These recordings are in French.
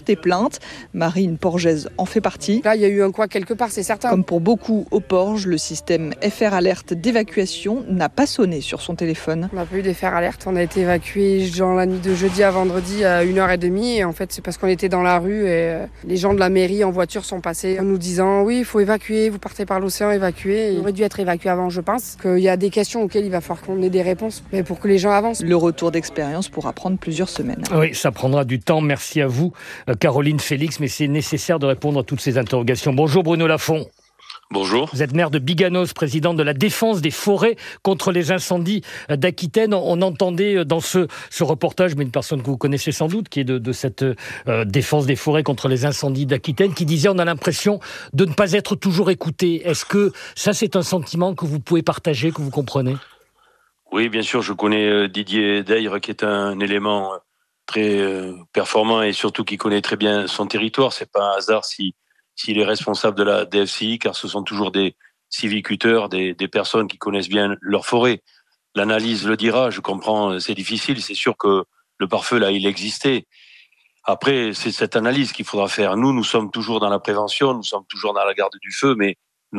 porté plainte. Marine Porgez en fait partie. Là, il y a eu un couac quelque part, c'est certain. Comme pour beaucoup au Porge, le système FR Alerte d'évacuation n'a pas sonné sur son téléphone. On n'a pas eu d'FR Alerte. On a été évacués dans la nuit de jeudi à vendredi à 1h30. Et en fait, c'est parce qu'on était dans la rue et les gens de la mairie en voiture sont passés en nous disant « Oui, il faut évacuer, vous partez par l'océan, évacuer ». Il aurait dû être évacué avant, je pense. Qu'il y a des questions auxquelles il va falloir qu'on ait des réponses, mais pour que les gens avancent. Le retour d'expérience pourra prendre plusieurs semaines. Oui, ça prendra du temps. Merci à vous, Caroline Félix, mais c'est nécessaire de répondre à toutes ces interrogations. Bonjour Bruno Lafont. Bonjour. Vous êtes maire de Biganos, président de la défense des forêts contre les incendies d'Aquitaine. On entendait dans ce reportage, mais une personne que vous connaissez sans doute, qui est de cette défense des forêts contre les incendies d'Aquitaine, qui disait on a l'impression de ne pas être toujours écouté. Est-ce que ça, c'est un sentiment que vous pouvez partager, que vous comprenez ? Oui, bien sûr, je connais Didier Dayre, qui est un élément très performant et surtout qui connaît très bien son territoire. C'est pas un hasard s'il est responsable de la DFCI, car ce sont toujours des sylviculteurs, des personnes qui connaissent bien leur forêt. L'analyse le dira, je comprends, c'est difficile, c'est sûr que le pare-feu, là, il existait. Après, c'est cette analyse qu'il faudra faire. Nous sommes toujours dans la prévention, nous sommes toujours dans la garde du feu, mais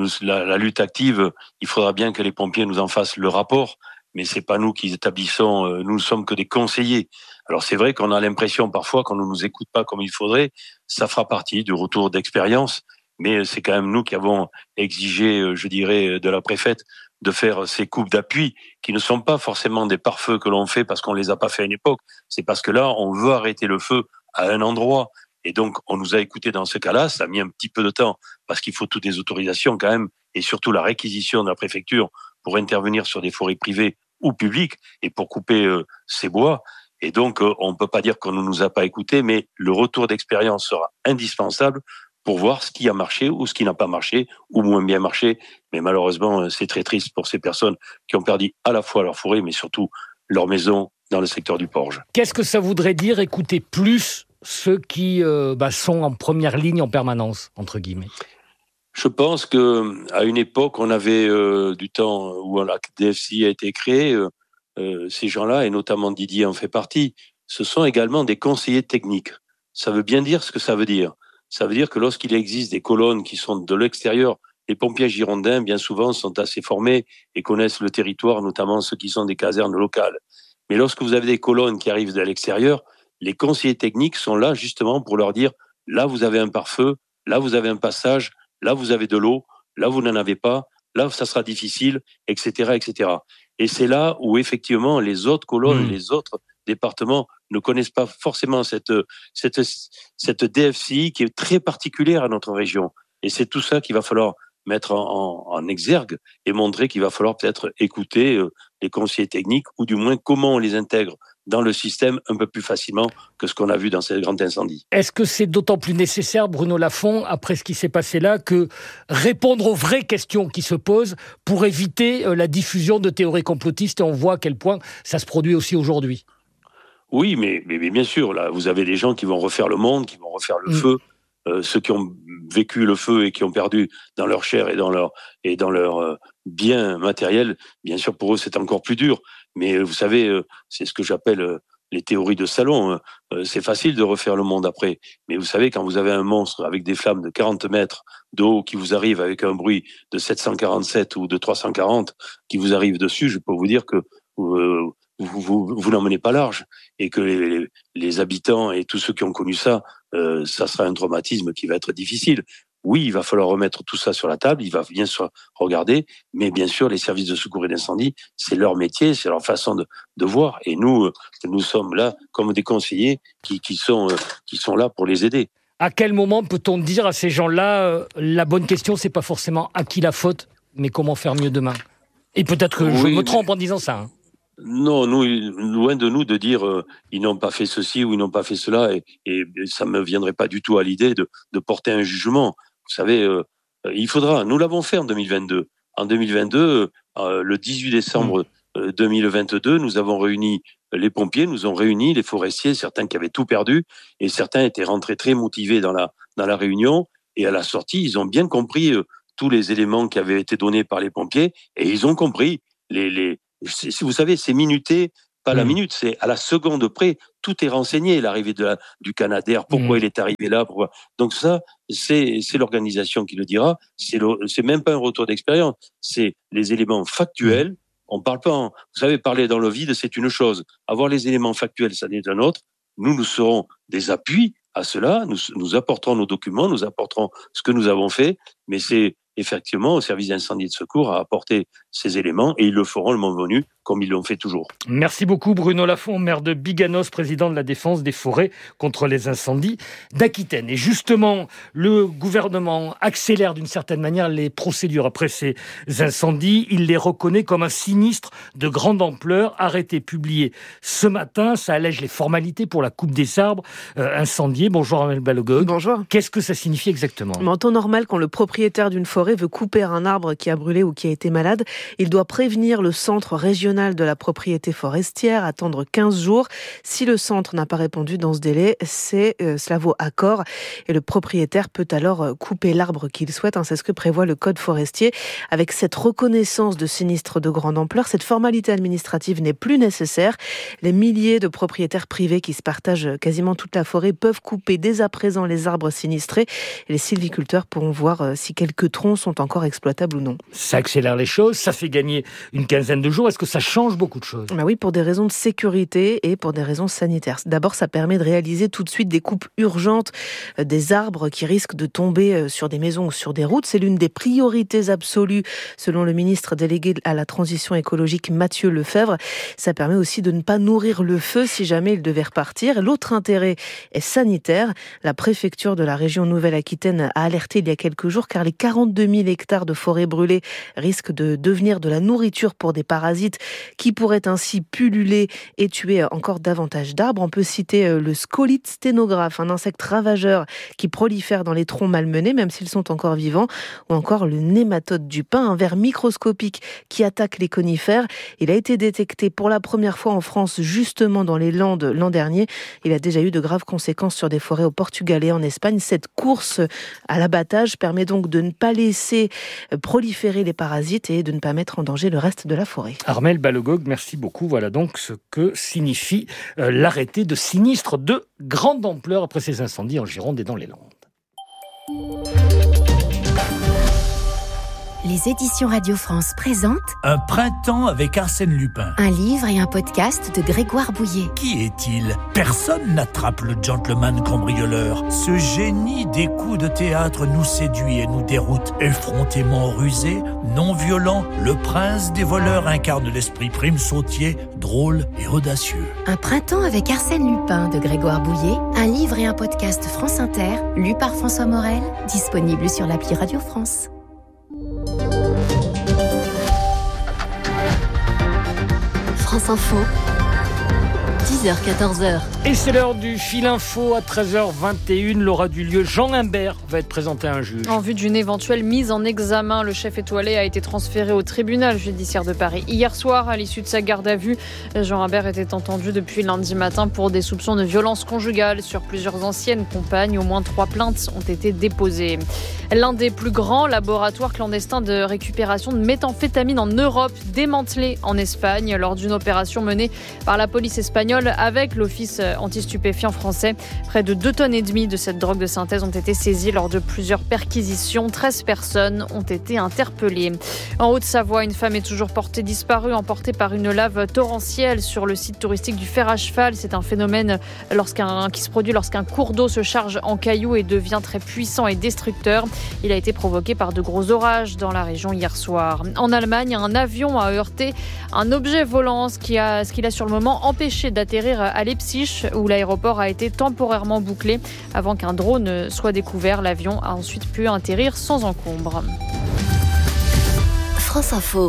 la lutte active, il faudra bien que les pompiers nous en fassent le rapport, mais c'est pas nous qui établissons, nous ne sommes que des conseillers. Alors c'est vrai qu'on a l'impression parfois qu'on ne nous écoute pas comme il faudrait, ça fera partie du retour d'expérience, mais c'est quand même nous qui avons exigé, je dirais, de la préfète de faire ces coupes d'appui qui ne sont pas forcément des pare-feux que l'on fait parce qu'on les a pas fait à une époque, c'est parce que là on veut arrêter le feu à un endroit. Et donc, on nous a écoutés dans ce cas-là. Ça a mis un petit peu de temps parce qu'il faut toutes les autorisations quand même et surtout la réquisition de la préfecture pour intervenir sur des forêts privées ou publiques et pour couper ces bois. Et donc, on ne peut pas dire qu'on ne nous a pas écoutés, mais le retour d'expérience sera indispensable pour voir ce qui a marché ou ce qui n'a pas marché ou moins bien marché. Mais malheureusement, c'est très triste pour ces personnes qui ont perdu à la fois leur forêt, mais surtout leur maison dans le secteur du Porge. Qu'est-ce que ça voudrait dire écouter plus ceux qui sont en première ligne en permanence, entre guillemets? Je pense que à une époque, on avait du temps où la DFCI a été créée, ces gens-là, et notamment Didier en fait partie, ce sont également des conseillers techniques. Ça veut bien dire ce que ça veut dire. Ça veut dire que lorsqu'il existe des colonnes qui sont de l'extérieur, les pompiers girondins, bien souvent, sont assez formés et connaissent le territoire, notamment ceux qui sont des casernes locales. Mais lorsque vous avez des colonnes qui arrivent de l'extérieur, les conseillers techniques sont là justement pour leur dire là vous avez un pare-feu, là vous avez un passage, là vous avez de l'eau, là vous n'en avez pas, là ça sera difficile, etc., etc. Et c'est là où effectivement les autres colonnes, les autres départements ne connaissent pas forcément cette DFCI qui est très particulière à notre région. Et c'est tout ça qu'il va falloir mettre en exergue et montrer qu'il va falloir peut-être écouter les conseillers techniques ou du moins comment on les intègre dans le système un peu plus facilement que ce qu'on a vu dans ces grands incendies. Est-ce que c'est d'autant plus nécessaire, Bruno Lafont, après ce qui s'est passé là, que répondre aux vraies questions qui se posent pour éviter la diffusion de théories complotistes, et on voit à quel point ça se produit aussi aujourd'hui? Oui, mais bien sûr, là, vous avez des gens qui vont refaire le monde, qui vont refaire le feu. Ceux qui ont vécu le feu et qui ont perdu dans leur chair et dans leur bien matériel, bien sûr pour eux c'est encore plus dur. Mais vous savez, c'est ce que j'appelle les théories de salon. C'est facile de refaire le monde après. Mais vous savez, quand vous avez un monstre avec des flammes de 40 mètres de haut qui vous arrive avec un bruit de 747 ou de 340 qui vous arrive dessus, je peux vous dire que vous n'emmenez pas large et que les habitants et tous ceux qui ont connu ça, ça sera un traumatisme qui va être difficile. Oui, il va falloir remettre tout ça sur la table, il va bien sûr regarder, mais bien sûr, les services de secours et d'incendie, c'est leur métier, c'est leur façon de voir. Et nous sommes là comme des conseillers qui sont là pour les aider. À quel moment peut-on dire à ces gens-là, la bonne question, c'est pas forcément à qui la faute, mais comment faire mieux demain? Et peut-être que je me trompe en disant ça. Non, nous, loin de nous de dire ils n'ont pas fait ceci ou ils n'ont pas fait cela, et ça me viendrait pas du tout à l'idée de porter un jugement. Vous savez, il faudra. Nous l'avons fait en 2022. En 2022, le 18 décembre 2022, nous avons réuni les pompiers, nous avons réuni les forestiers, certains qui avaient tout perdu, et certains étaient rentrés très motivés dans la réunion. Et à la sortie, ils ont bien compris tous les éléments qui avaient été donnés par les pompiers, et ils ont compris vous savez, c'est minuté pas à la minute, c'est à la seconde près. Tout est renseigné, l'arrivée du Canadair, pourquoi il est arrivé là, pourquoi. Donc ça, c'est l'organisation qui le dira. C'est même pas un retour d'expérience. C'est les éléments factuels. On parle pas. Vous savez, parler dans le vide, c'est une chose. Avoir les éléments factuels, ça n'est un autre. Nous serons des appuis à cela. Nous apporterons nos documents, nous apporterons ce que nous avons fait. Mais c'est effectivement au service d'incendie et de secours à apporter ces éléments et ils le feront le moment venu, comme ils l'ont fait toujours. Merci beaucoup Bruno Lafont, maire de Biganos, président de la défense des forêts contre les incendies d'Aquitaine. Et justement, le gouvernement accélère d'une certaine manière les procédures après ces incendies. Il les reconnaît comme un sinistre de grande ampleur. Arrêté publié ce matin, ça allège les formalités pour la coupe des arbres incendiés. Bonjour Armelle Balogog. Bonjour. Qu'est-ce que ça signifie exactement ? En temps normal, quand le propriétaire d'une forêt veut couper un arbre qui a brûlé ou qui a été malade, il doit prévenir le centre régional de la propriété forestière, attendre 15 jours. Si le centre n'a pas répondu dans ce délai, cela vaut accord et le propriétaire peut alors couper l'arbre qu'il souhaite. C'est ce que prévoit le code forestier. Avec cette reconnaissance de sinistre de grande ampleur, cette formalité administrative n'est plus nécessaire. Les milliers de propriétaires privés qui se partagent quasiment toute la forêt peuvent couper dès à présent les arbres sinistrés. Et les sylviculteurs pourront voir si quelques troncs sont encore exploitables ou non. Ça accélère les choses, ça fait gagner une quinzaine de jours. Est-ce que ça change beaucoup de choses ? Oui, pour des raisons de sécurité et pour des raisons sanitaires. D'abord, ça permet de réaliser tout de suite des coupes urgentes des arbres qui risquent de tomber sur des maisons ou sur des routes. C'est l'une des priorités absolues, selon le ministre délégué à la transition écologique Mathieu Lefebvre. Ça permet aussi de ne pas nourrir le feu si jamais il devait repartir. L'autre intérêt est sanitaire. La préfecture de la région Nouvelle-Aquitaine a alerté il y a quelques jours car les 42 000 hectares de forêt brûlée risquent de devenir de la nourriture pour des parasites qui pourraient ainsi pulluler et tuer encore davantage d'arbres. On peut citer le scolite sténographe, un insecte ravageur qui prolifère dans les troncs malmenés, même s'ils sont encore vivants, ou encore le nématode du pin, un ver microscopique qui attaque les conifères. Il a été détecté pour la première fois en France, justement dans les Landes l'an dernier. Il a déjà eu de graves conséquences sur des forêts au Portugal et en Espagne. Cette course à l'abattage permet donc de ne pas laisser proliférer les parasites et de ne pas mettre en danger le reste de la forêt. Armelle Balogog, merci beaucoup. Voilà donc ce que signifie l'arrêté de sinistre de grande ampleur après ces incendies en Gironde et dans les Landes. Les éditions Radio France présentent Un printemps avec Arsène Lupin. un livre et un podcast de Grégoire Bouillet. Qui est-il ? Personne n'attrape le gentleman cambrioleur. Ce génie des coups de théâtre nous séduit et nous déroute. Effrontément rusé, non violent, le prince des voleurs incarne l'esprit prime sautier, drôle et audacieux. Un printemps avec Arsène Lupin de Grégoire Bouillet, un livre et un podcast France Inter, lu par François Morel, disponible sur l'appli Radio France. France Info, 10h-14h. Et c'est l'heure du fil info à 13h21. Laura Dulieu, Jean Imbert va être présenté à un juge. En vue d'une éventuelle mise en examen, le chef étoilé a été transféré au tribunal judiciaire de Paris. Hier soir, à l'issue de sa garde à vue, Jean Imbert était entendu depuis lundi matin pour des soupçons de violence conjugale sur plusieurs anciennes compagnes. Au moins 3 plaintes ont été déposées. L'un des plus grands laboratoires clandestins de récupération de méthamphétamine en Europe, démantelé en Espagne lors d'une opération menée par la police espagnole avec l'office anti-stupéfiants français. Près de 2,5 tonnes de cette drogue de synthèse ont été saisies lors de plusieurs perquisitions. 13 personnes ont été interpellées. En Haute-Savoie, une femme est toujours portée disparue, emportée par une lave torrentielle sur le site touristique du Fer à Cheval. C'est un phénomène qui se produit lorsqu'un cours d'eau se charge en cailloux et devient très puissant et destructeur. Il a été provoqué par de gros orages dans la région hier soir. En Allemagne, un avion a heurté un objet volant, ce qui a sur le moment empêché d'atterrir à Leipzig, où l'aéroport a été temporairement bouclé. Avant qu'un drone soit découvert, l'avion a ensuite pu atterrir sans encombre. France Info.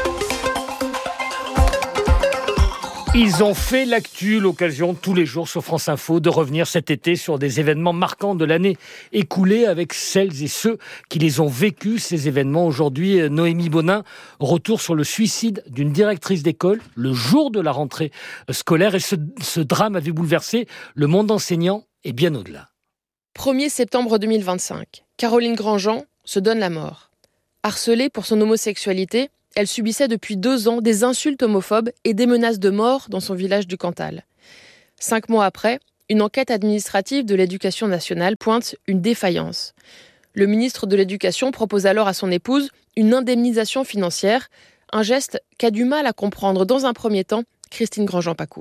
Ils ont fait l'actu, l'occasion tous les jours sur France Info de revenir cet été sur des événements marquants de l'année écoulée avec celles et ceux qui les ont vécus, ces événements. Aujourd'hui, Noémie Bonin, retour sur le suicide d'une directrice d'école le jour de la rentrée scolaire. Et ce drame avait bouleversé le monde enseignant et bien au-delà. 1er septembre 2025, Caroline Grandjean se donne la mort. Harcelée pour son homosexualité, elle subissait depuis 2 ans des insultes homophobes et des menaces de mort dans son village du Cantal. 5 mois après, une enquête administrative de l'Éducation nationale pointe une défaillance. Le ministre de l'Éducation propose alors à son épouse une indemnisation financière, un geste qu'a du mal à comprendre dans un premier temps Christine Grandjean-Pacou.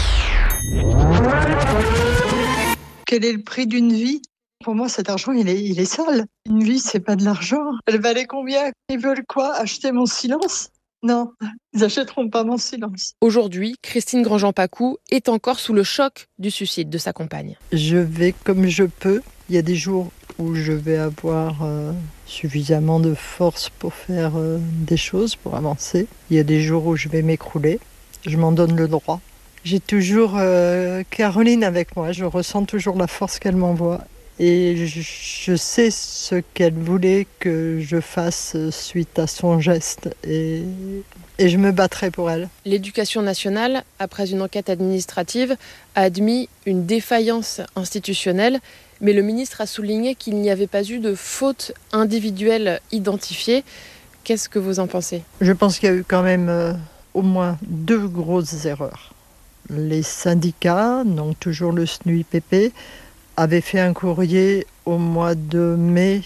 Quel est le prix d'une vie ? Pour moi, cet argent, il est sale. Une vie, c'est pas de l'argent. Elle valait combien ? Ils veulent quoi ? Acheter mon silence ? Non, ils n'achèteront pas mon silence. Aujourd'hui, Christine Grandjean-Pacou est encore sous le choc du suicide de sa compagne. Je vais comme je peux. Il y a des jours où je vais avoir suffisamment de force pour faire des choses, pour avancer. Il y a des jours où je vais m'écrouler. Je m'en donne le droit. J'ai toujours Caroline avec moi. Je ressens toujours la force qu'elle m'envoie. Et je sais ce qu'elle voulait que je fasse suite à son geste. Et je me battrai pour elle. L'Éducation nationale, après une enquête administrative, a admis une défaillance institutionnelle. Mais le ministre a souligné qu'il n'y avait pas eu de faute individuelle identifiée. Qu'est-ce que vous en pensez ? Je pense qu'il y a eu quand même au moins 2 grosses erreurs. Les syndicats, donc toujours le SNUIPP, avaient fait un courrier au mois de mai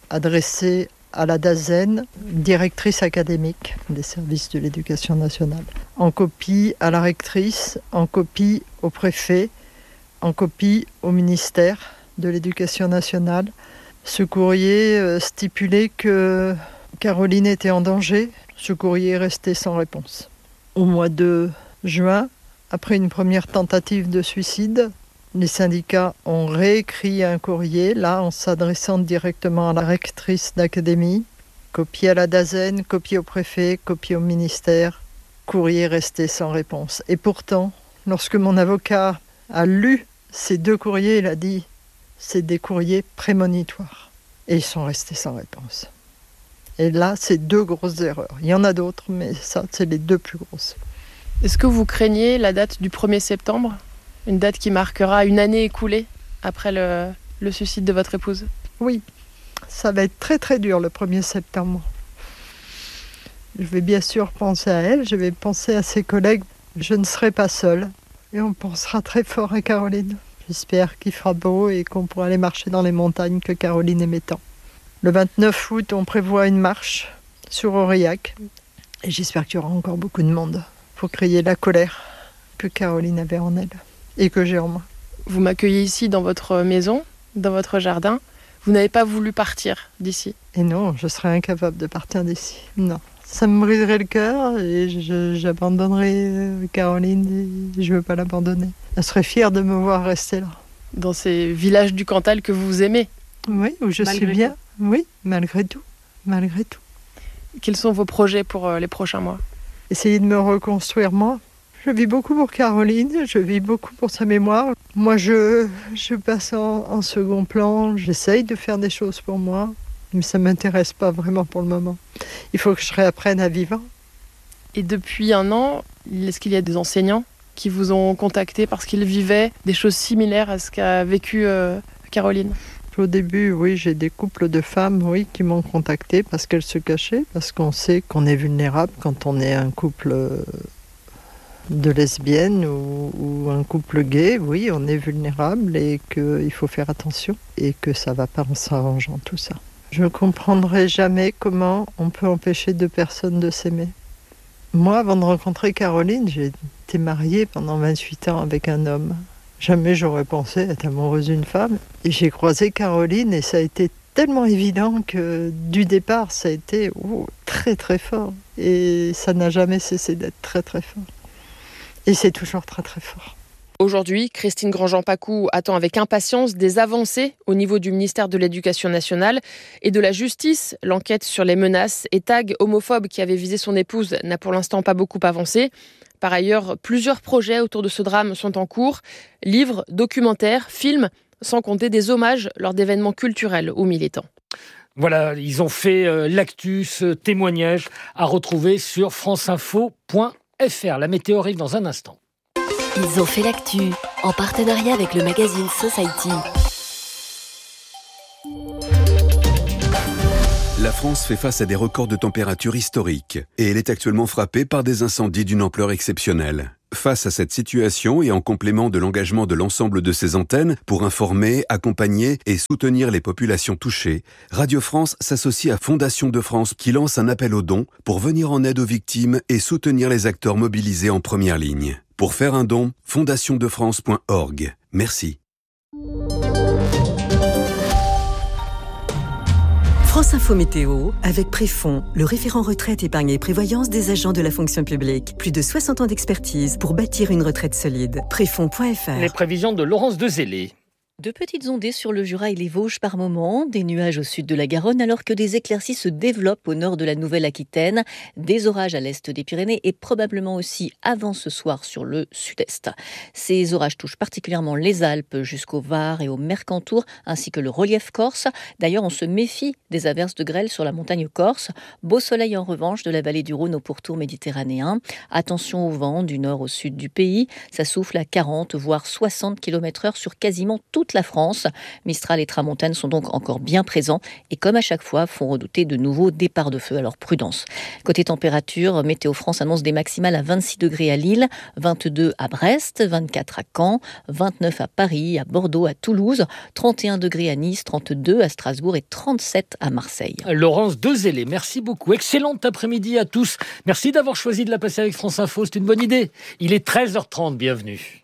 adressé à la DAZEN, directrice académique des services de l'Éducation nationale, en copie à la rectrice, en copie au préfet, en copie au ministère de l'Éducation nationale. Ce courrier stipulait que Caroline était en danger. Ce courrier est resté sans réponse. Au mois de juin, après une première tentative de suicide, les syndicats ont réécrit un courrier, là en s'adressant directement à la rectrice d'académie, copie à la DAZEN, copie au préfet, copie au ministère, courrier resté sans réponse. Et pourtant, lorsque mon avocat a lu ces 2 courriers, il a dit « c'est des courriers prémonitoires ». Et ils sont restés sans réponse. Et là, c'est 2 grosses erreurs. Il y en a d'autres, mais ça, c'est les 2 plus grosses. Est-ce que vous craignez la date du 1er septembre ? Une date qui marquera une année écoulée après le suicide de votre épouse ? Oui, ça va être très très dur le 1er septembre. Je vais bien sûr penser à elle, je vais penser à ses collègues. Je ne serai pas seule et on pensera très fort à Caroline. J'espère qu'il fera beau et qu'on pourra aller marcher dans les montagnes que Caroline aimait tant. Le 29 août, on prévoit une marche sur Aurillac et j'espère qu'il y aura encore beaucoup de monde pour crier la colère que Caroline avait en elle. Et que j'ai en moi. Vous m'accueillez ici dans votre maison, dans votre jardin. Vous n'avez pas voulu partir d'ici ? Et non, je serais incapable de partir d'ici. Non, ça me briserait le cœur et j'abandonnerais Caroline et je ne veux pas l'abandonner. Elle serait fière de me voir rester là. Dans ces villages du Cantal que vous aimez ? Oui, où je suis bien. Oui, malgré tout. Malgré tout. Quels sont vos projets pour les prochains mois ? Essayer de me reconstruire moi. Je vis beaucoup pour Caroline, je vis beaucoup pour sa mémoire. Moi, je passe en second plan, j'essaye de faire des choses pour moi, mais ça ne m'intéresse pas vraiment pour le moment. Il faut que je réapprenne à vivre. Et depuis 1 an, est-ce qu'il y a des enseignants qui vous ont contacté parce qu'ils vivaient des choses similaires à ce qu'a vécu Caroline ? Au début, oui, j'ai des couples de femmes qui m'ont contacté parce qu'elles se cachaient, parce qu'on sait qu'on est vulnérable quand on est un couple de lesbiennes ou un couple gay, oui, on est vulnérable et qu'il faut faire attention et que ça ne va pas en s'arrangeant tout ça. Je ne comprendrai jamais comment on peut empêcher 2 personnes de s'aimer. Moi, avant de rencontrer Caroline, j'ai été mariée pendant 28 ans avec un homme. Jamais j'aurais pensé être amoureuse d'une femme. Et j'ai croisé Caroline et ça a été tellement évident que du départ, ça a été très très fort. Et ça n'a jamais cessé d'être très très fort. Et c'est toujours très très fort. Aujourd'hui, Christine Grandjean-Pacou attend avec impatience des avancées au niveau du ministère de l'Éducation nationale et de la justice. L'enquête sur les menaces et tags homophobes qui avaient visé son épouse n'a pour l'instant pas beaucoup avancé. Par ailleurs, plusieurs projets autour de ce drame sont en cours. Livres, documentaires, films, sans compter des hommages lors d'événements culturels ou militants. Voilà, ils ont fait l'actu, ce témoignage à retrouver sur franceinfo.fr. La météo arrive dans un instant. Ils ont fait l'actu en partenariat avec le magazine Society. La France fait face à des records de température historiques et elle est actuellement frappée par des incendies d'une ampleur exceptionnelle. Face à cette situation et en complément de l'engagement de l'ensemble de ses antennes pour informer, accompagner et soutenir les populations touchées, Radio France s'associe à Fondation de France qui lance un appel aux dons pour venir en aide aux victimes et soutenir les acteurs mobilisés en première ligne. Pour faire un don, fondationdefrance.org. Merci. France Info Météo, avec Préfond, le référent retraite, épargne et prévoyance des agents de la fonction publique. Plus de 60 ans d'expertise pour bâtir une retraite solide. Préfond.fr. Les prévisions de Laurence Dezellé. De petites ondées sur le Jura et les Vosges par moment, des nuages au sud de la Garonne alors que des éclaircies se développent au nord de la Nouvelle-Aquitaine, des orages à l'est des Pyrénées et probablement aussi avant ce soir sur le sud-est. Ces orages touchent particulièrement les Alpes jusqu'au Var et au Mercantour ainsi que le relief corse. D'ailleurs, on se méfie des averses de grêle sur la montagne corse. Beau soleil en revanche de la vallée du Rhône au pourtour méditerranéen. Attention au vent du nord au sud du pays. Ça souffle à 40 voire 60 km/h sur quasiment toute la France. Mistral et Tramontane sont donc encore bien présents et comme à chaque fois font redouter de nouveaux départs de feu, alors prudence. Côté température, Météo France annonce des maximales à 26 degrés à Lille, 22 à Brest, 24 à Caen, 29 à Paris, à Bordeaux, à Toulouse, 31 degrés à Nice, 32 à Strasbourg et 37 à Marseille. Laurence Dezellé, merci beaucoup. Excellent après-midi à tous. Merci d'avoir choisi de la passer avec France Info, c'est une bonne idée. Il est 13h30, bienvenue.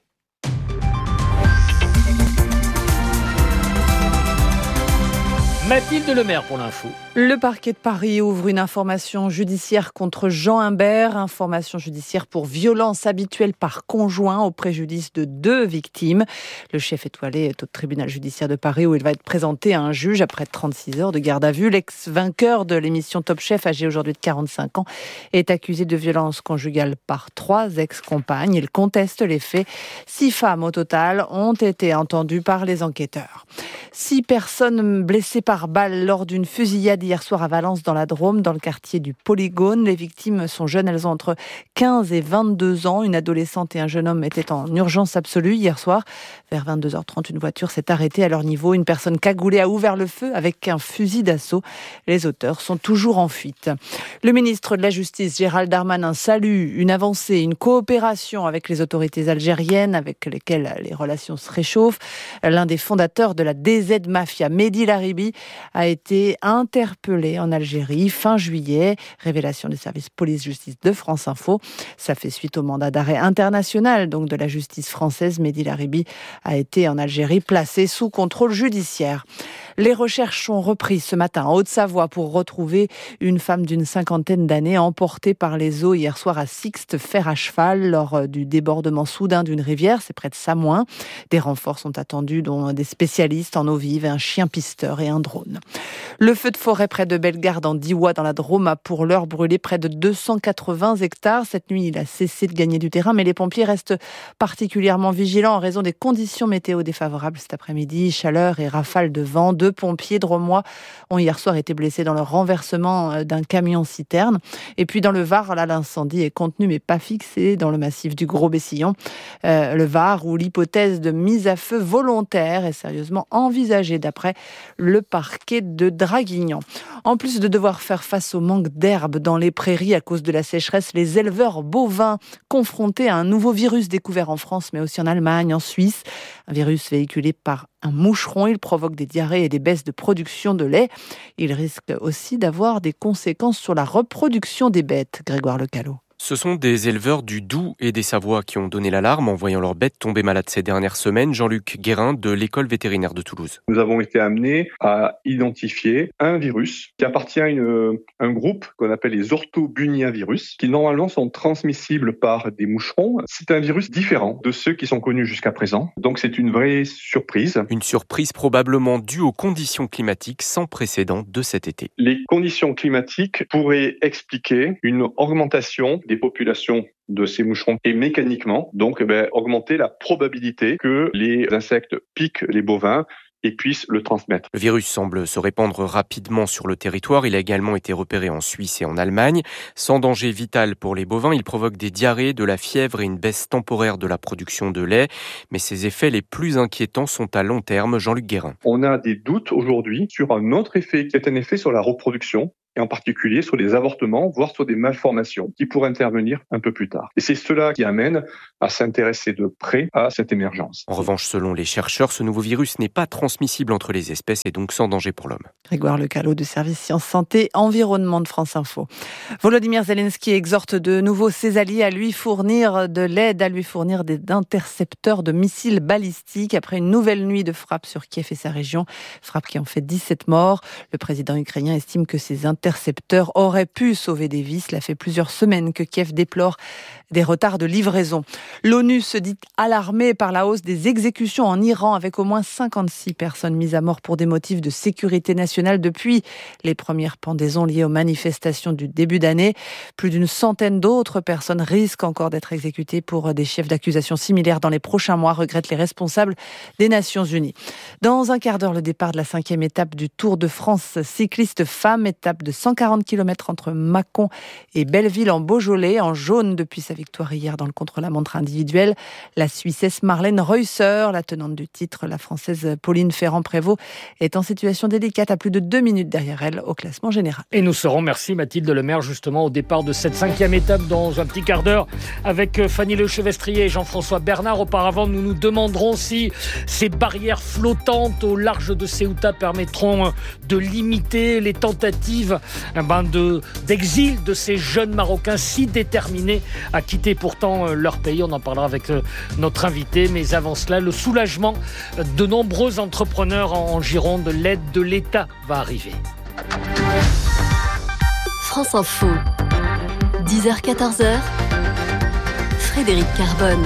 Mathilde Lemaire pour l'info. Le parquet de Paris ouvre une information judiciaire contre Jean Imbert, information judiciaire pour violence habituelle par conjoint au préjudice de 2 victimes. Le chef étoilé est au tribunal judiciaire de Paris où il va être présenté à un juge après 36 heures de garde à vue. L'ex-vainqueur de l'émission Top Chef, âgé aujourd'hui de 45 ans, est accusé de violence conjugale par 3 ex-compagnes. Il conteste les faits. 6 femmes au total ont été entendues par les enquêteurs. 6 personnes blessées par balle lors d'une fusillade hier soir à Valence dans la Drôme, dans le quartier du Polygone. Les victimes sont jeunes, elles ont entre 15 et 22 ans. Une adolescente et un jeune homme étaient en urgence absolue hier soir. Vers 22h30, une voiture s'est arrêtée à leur niveau. Une personne cagoulée a ouvert le feu avec un fusil d'assaut. Les auteurs sont toujours en fuite. Le ministre de la Justice, Gérald Darmanin, salue une avancée, une coopération avec les autorités algériennes avec lesquelles les relations se réchauffent. L'un des fondateurs de la DZ Mafia, Mehdi Laribi, a été interpellé en Algérie fin juillet. Révélation des services police-justice de France Info. Ça fait suite au mandat d'arrêt international donc de la justice française. Mehdi Laribi a été en Algérie placé sous contrôle judiciaire. Les recherches sont reprises ce matin en Haute-Savoie pour retrouver une femme d'une 50aine d'années emportée par les eaux hier soir à Sixte, fer à cheval, lors du débordement soudain d'une rivière. C'est près de Samoin. Des renforts sont attendus, dont des spécialistes en eau vive, un chien pisteur et un drone. Le feu de forêt près de Bellegarde en Diois dans la Drôme a pour l'heure brûlé près de 280 hectares. Cette nuit, il a cessé de gagner du terrain, mais les pompiers restent particulièrement vigilants en raison des conditions météo défavorables cet après-midi. Chaleur et rafales de vent. 2 pompiers drômois ont hier soir été blessés dans le renversement d'un camion-citerne. Et puis dans le Var, là, l'incendie est contenu mais pas fixé dans le massif du Gros-Bessillon. Le Var, où l'hypothèse de mise à feu volontaire est sérieusement envisagée d'après le parquet de Draguignan. En plus de devoir faire face au manque d'herbe dans les prairies à cause de la sécheresse, les éleveurs bovins confrontés à un nouveau virus découvert en France mais aussi en Allemagne, en Suisse. Un virus véhiculé par un moucheron. Il provoque des diarrhées et des baisses de production de lait. Il risque aussi d'avoir des conséquences sur la reproduction des bêtes. Grégoire Lecallot. Ce sont des éleveurs du Doubs et des Savoies qui ont donné l'alarme en voyant leurs bêtes tomber malades ces dernières semaines. Jean-Luc Guérin de l'école vétérinaire de Toulouse. Nous avons été amenés à identifier un virus qui appartient à un groupe qu'on appelle les orthobuniavirus, qui normalement sont transmissibles par des moucherons. C'est un virus différent de ceux qui sont connus jusqu'à présent. Donc c'est une vraie surprise. Une surprise probablement due aux conditions climatiques sans précédent de cet été. Les conditions climatiques pourraient expliquer une augmentation des populations de ces moucherons et mécaniquement, donc augmenter la probabilité que les insectes piquent les bovins et puissent le transmettre. Le virus semble se répandre rapidement sur le territoire. Il a également été repéré en Suisse et en Allemagne. Sans danger vital pour les bovins, il provoque des diarrhées, de la fièvre et une baisse temporaire de la production de lait. Mais ses effets les plus inquiétants sont à long terme. Jean-Luc Guérin. On a des doutes aujourd'hui sur un autre effet qui est un effet sur la reproduction, et en particulier sur les avortements, voire sur des malformations qui pourraient intervenir un peu plus tard. Et c'est cela qui amène à s'intéresser de près à cette émergence. En revanche, selon les chercheurs, ce nouveau virus n'est pas transmissible entre les espèces et donc sans danger pour l'homme. Grégoire Lecalot de Service Sciences Santé Environnement de France Info. Volodymyr Zelensky exhorte de nouveau ses alliés à lui fournir de l'aide, à lui fournir des intercepteurs de missiles balistiques après une nouvelle nuit de frappe sur Kiev et sa région. Frappe qui en fait 17 morts. Le président ukrainien estime que ces intercepteurs auraient pu sauver des vies. Cela fait plusieurs semaines que Kiev déplore des retards de livraison. L'ONU se dit alarmée par la hausse des exécutions en Iran, avec au moins 56 personnes mises à mort pour des motifs de sécurité nationale depuis les premières pendaisons liées aux manifestations du début d'année. Plus d'une centaine d'autres personnes risquent encore d'être exécutées pour des chefs d'accusation similaires dans les prochains mois, regrettent les responsables des Nations Unies. Dans un quart d'heure, le départ de la 5e étape du Tour de France cycliste femmes, étape de 140 km entre Mâcon et Belleville en Beaujolais, en jaune depuis sa victoire hier dans le contre-la-montre individuel. La Suissesse Marlène Reusser, la tenante du titre, la Française Pauline Ferrand-Prévôt, est en situation délicate à plus de 2 minutes derrière elle au classement général. Et nous serons, merci Mathilde Lemaire, justement au départ de cette 5e étape dans un petit quart d'heure avec Fanny Lechevestrier et Jean-François Bernard. Auparavant, nous nous demanderons si ces barrières flottantes au large de Ceuta permettront de limiter les tentatives d'exil de ces jeunes Marocains si déterminés à quitter pourtant leur pays. On en parlera avec notre invité, mais avant cela, le soulagement de nombreux entrepreneurs en Gironde. L'aide de l'État va arriver. France Info, 10h-14h, Frédéric Carbone.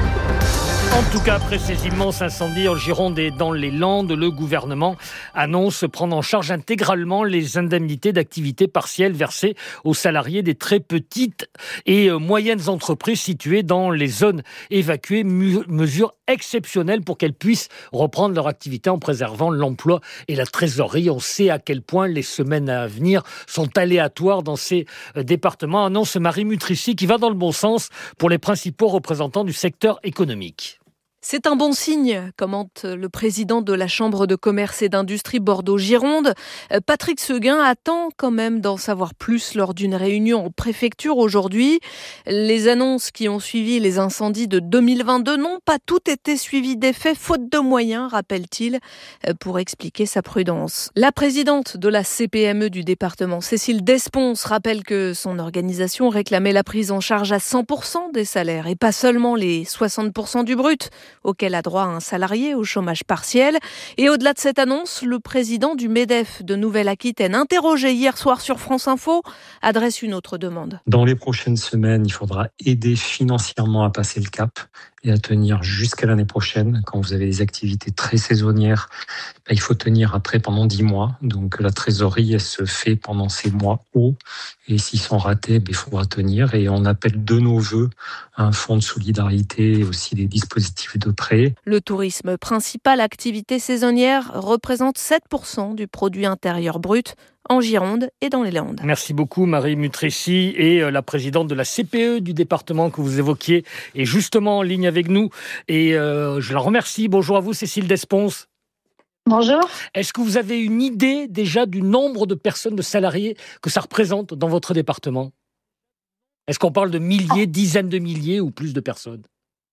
En tout cas, après ces immenses incendies en Gironde et dans les Landes, le gouvernement annonce prendre en charge intégralement les indemnités d'activité partielle versées aux salariés des très petites et moyennes entreprises situées dans les zones évacuées. Mesure exceptionnelle pour qu'elles puissent reprendre leur activité en préservant l'emploi et la trésorerie. On sait à quel point les semaines à venir sont aléatoires dans ces départements, annonce Marie Mutrici, qui va dans le bon sens pour les principaux représentants du secteur économique. C'est un bon signe, commente le président de la Chambre de commerce et d'industrie Bordeaux-Gironde. Patrick Seguin attend quand même d'en savoir plus lors d'une réunion en préfecture aujourd'hui. Les annonces qui ont suivi les incendies de 2022 n'ont pas toutes été suivies d'effets, faute de moyens, rappelle-t-il, pour expliquer sa prudence. La présidente de la CPME du département, Cécile Desponce, rappelle que son organisation réclamait la prise en charge à 100% des salaires et pas seulement les 60% du brut, auquel a droit un salarié au chômage partiel. Et au-delà de cette annonce, le président du MEDEF de Nouvelle-Aquitaine, interrogé hier soir sur France Info, adresse une autre demande. Dans les prochaines semaines, il faudra aider financièrement à passer le cap et à tenir jusqu'à l'année prochaine. Quand vous avez des activités très saisonnières, il faut tenir après pendant 10 mois. Donc la trésorerie, elle se fait pendant ces mois hauts. Et s'ils sont ratés, il faudra tenir. Et on appelle de nos vœux un fonds de solidarité et aussi des dispositifs de prêt. Le tourisme, principale activité saisonnière, représente 7% du produit intérieur brut en Gironde et dans les Landes. Merci beaucoup Marie Mutrici, et la présidente de la CPE du département que vous évoquiez est justement en ligne avec nous et je la remercie. Bonjour à vous Cécile Desponce. Bonjour. Est-ce que vous avez une idée déjà du nombre de personnes, de salariés que ça représente dans votre département ? Est-ce qu'on parle de milliers, dizaines de milliers ou plus de personnes ?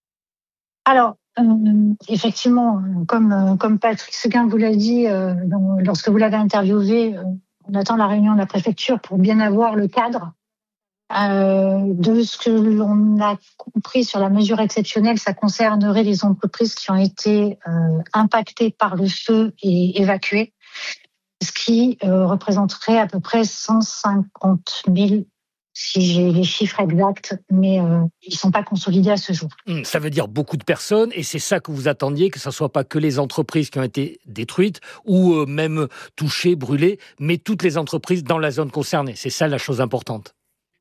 Alors, effectivement, comme Patrick Seguin vous l'a dit, lorsque vous l'avez interviewé, on attend la réunion de la préfecture pour bien avoir le cadre. De ce que l'on a compris sur la mesure exceptionnelle, ça concernerait les entreprises qui ont été impactées par le feu et évacuées, ce qui représenterait à peu près 150 000, si j'ai les chiffres exacts, mais ils ne sont pas consolidés à ce jour. Ça veut dire beaucoup de personnes, et c'est ça que vous attendiez, que ce ne soit pas que les entreprises qui ont été détruites ou même touchées, brûlées, mais toutes les entreprises dans la zone concernée. C'est ça la chose importante.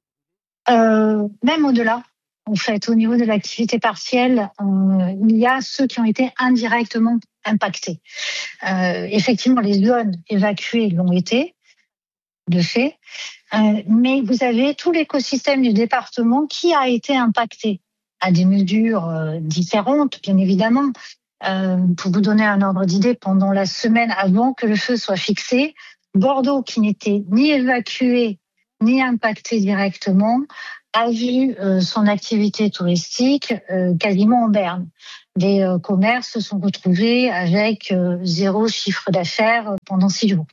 Même au-delà, en fait, au niveau de l'activité partielle, il y a ceux qui ont été indirectement impactées. Effectivement, les zones évacuées l'ont été, de fait, mais vous avez tout l'écosystème du département qui a été impacté à des mesures différentes, bien évidemment. Pour vous donner un ordre d'idée, pendant la semaine avant que le feu soit fixé, Bordeaux, qui n'était ni évacué ni impacté directement, a vu son activité touristique quasiment en berne. Des commerces se sont retrouvés avec 0 chiffre d'affaires pendant 6 jours.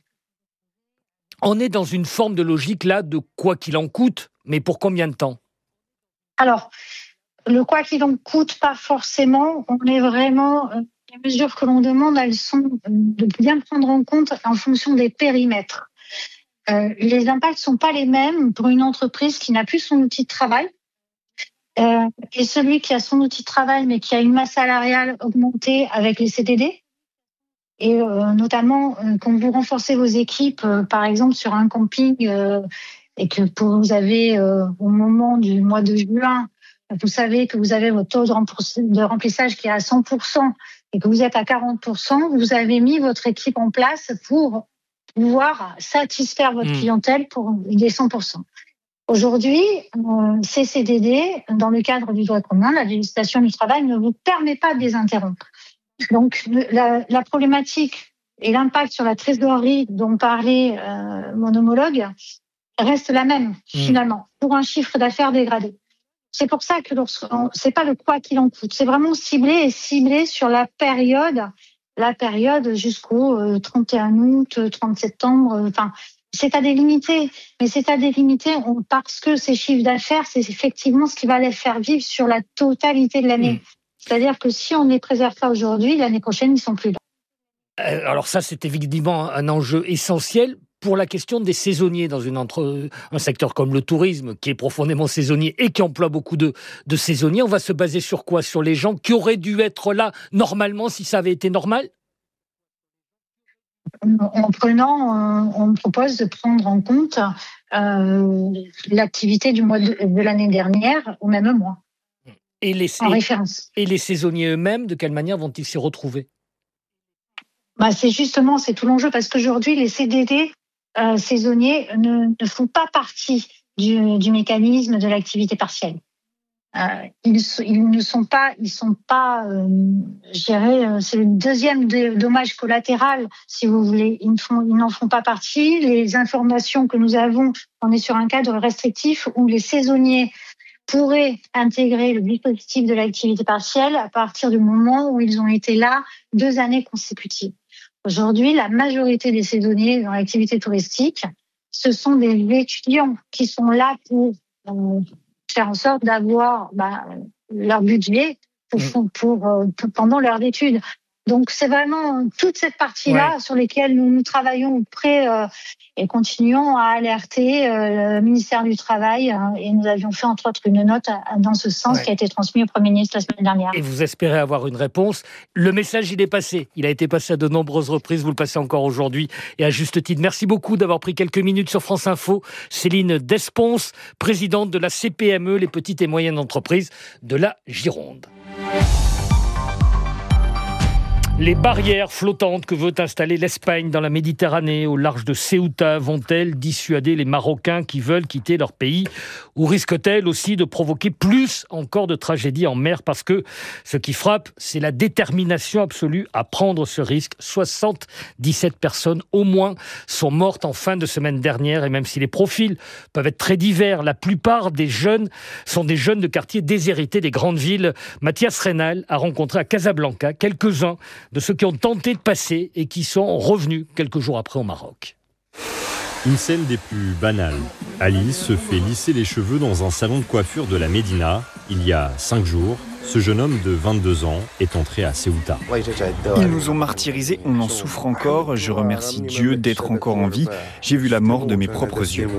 On est dans une forme de logique là de quoi qu'il en coûte, mais pour combien de temps ? Alors, le quoi qu'il en coûte, pas forcément. On est vraiment... les mesures que l'on demande, elles sont de bien prendre en compte en fonction des périmètres. Les impacts sont pas les mêmes pour une entreprise qui n'a plus son outil de travail et celui qui a son outil de travail mais qui a une masse salariale augmentée avec les CDD. Et notamment, quand vous renforcez vos équipes, par exemple sur un camping, et que vous avez au moment du mois de juin, vous savez que vous avez votre taux de remplissage qui est à 100% et que vous êtes à 40%, vous avez mis votre équipe en place pour pouvoir satisfaire votre clientèle pour les 100%. Aujourd'hui, ces CDD, dans le cadre du droit commun, la législation du travail ne vous permet pas de les interrompre. Donc, la problématique et l'impact sur la trésorerie dont parlait mon homologue reste la même, finalement, pour un chiffre d'affaires dégradé. C'est pour ça que c'est pas le quoi qu'il en coûte. C'est vraiment ciblé sur la période jusqu'au 31 août, 30 septembre. Enfin, c'est à délimiter. Mais c'est à délimiter parce que ces chiffres d'affaires, c'est effectivement ce qui va les faire vivre sur la totalité de l'année. C'est-à-dire que si on ne les préserve pas aujourd'hui, l'année prochaine, ils sont plus là. Alors ça, c'est évidemment un enjeu essentiel. Pour la question des saisonniers dans un secteur comme le tourisme, qui est profondément saisonnier et qui emploie beaucoup de saisonniers, on va se baser sur quoi ? Sur les gens qui auraient dû être là normalement si ça avait été normal ? On propose de prendre en compte l'activité du mois de l'année dernière au même mois. En référence. Et les saisonniers eux-mêmes, de quelle manière vont-ils s'y retrouver ? C'est tout l'enjeu, parce qu'aujourd'hui, les CDD saisonniers ne font pas partie du mécanisme de l'activité partielle. Ils sont pas, je dirais, c'est le deuxième dommage collatéral, si vous voulez. Ils n'en font pas partie. Les informations que nous avons, on est sur un cadre restrictif où les saisonniers pourraient intégrer le dispositif de l'activité partielle à partir du moment où ils ont été là 2 années consécutives. Aujourd'hui, la majorité des saisonniers dans l'activité touristique, ce sont des étudiants qui sont là pour faire en sorte d'avoir leur budget pendant leurs études. Donc, c'est vraiment toute cette partie-là sur lesquelles nous travaillons près et continuons à alerter le ministère du Travail. Et nous avions fait, entre autres, une note dans ce sens qui a été transmise au Premier ministre la semaine dernière. Et vous espérez avoir une réponse. Le message, il est passé. Il a été passé à de nombreuses reprises. Vous le passez encore aujourd'hui et à juste titre. Merci beaucoup d'avoir pris quelques minutes sur France Info. Céline Desponce, présidente de la CPME, les petites et moyennes entreprises de la Gironde. Les barrières flottantes que veut installer l'Espagne dans la Méditerranée, au large de Ceuta, vont-elles dissuader les Marocains qui veulent quitter leur pays ? Ou risquent-elles aussi de provoquer plus encore de tragédies en mer ? Parce que ce qui frappe, c'est la détermination absolue à prendre ce risque. 77 personnes au moins sont mortes en fin de semaine dernière. Et même si les profils peuvent être très divers, la plupart des jeunes sont des jeunes de quartiers déshérités des grandes villes. Mathias Reynal a rencontré à Casablanca quelques-uns de ceux qui ont tenté de passer et qui sont revenus quelques jours après au Maroc. Une scène des plus banales. Alice se fait lisser les cheveux dans un salon de coiffure de la Médina. Il y a 5 jours, ce jeune homme de 22 ans est entré à Ceuta. Ils nous ont martyrisés, on en souffre encore. Je remercie Dieu d'être encore en vie. J'ai vu la mort de mes propres yeux.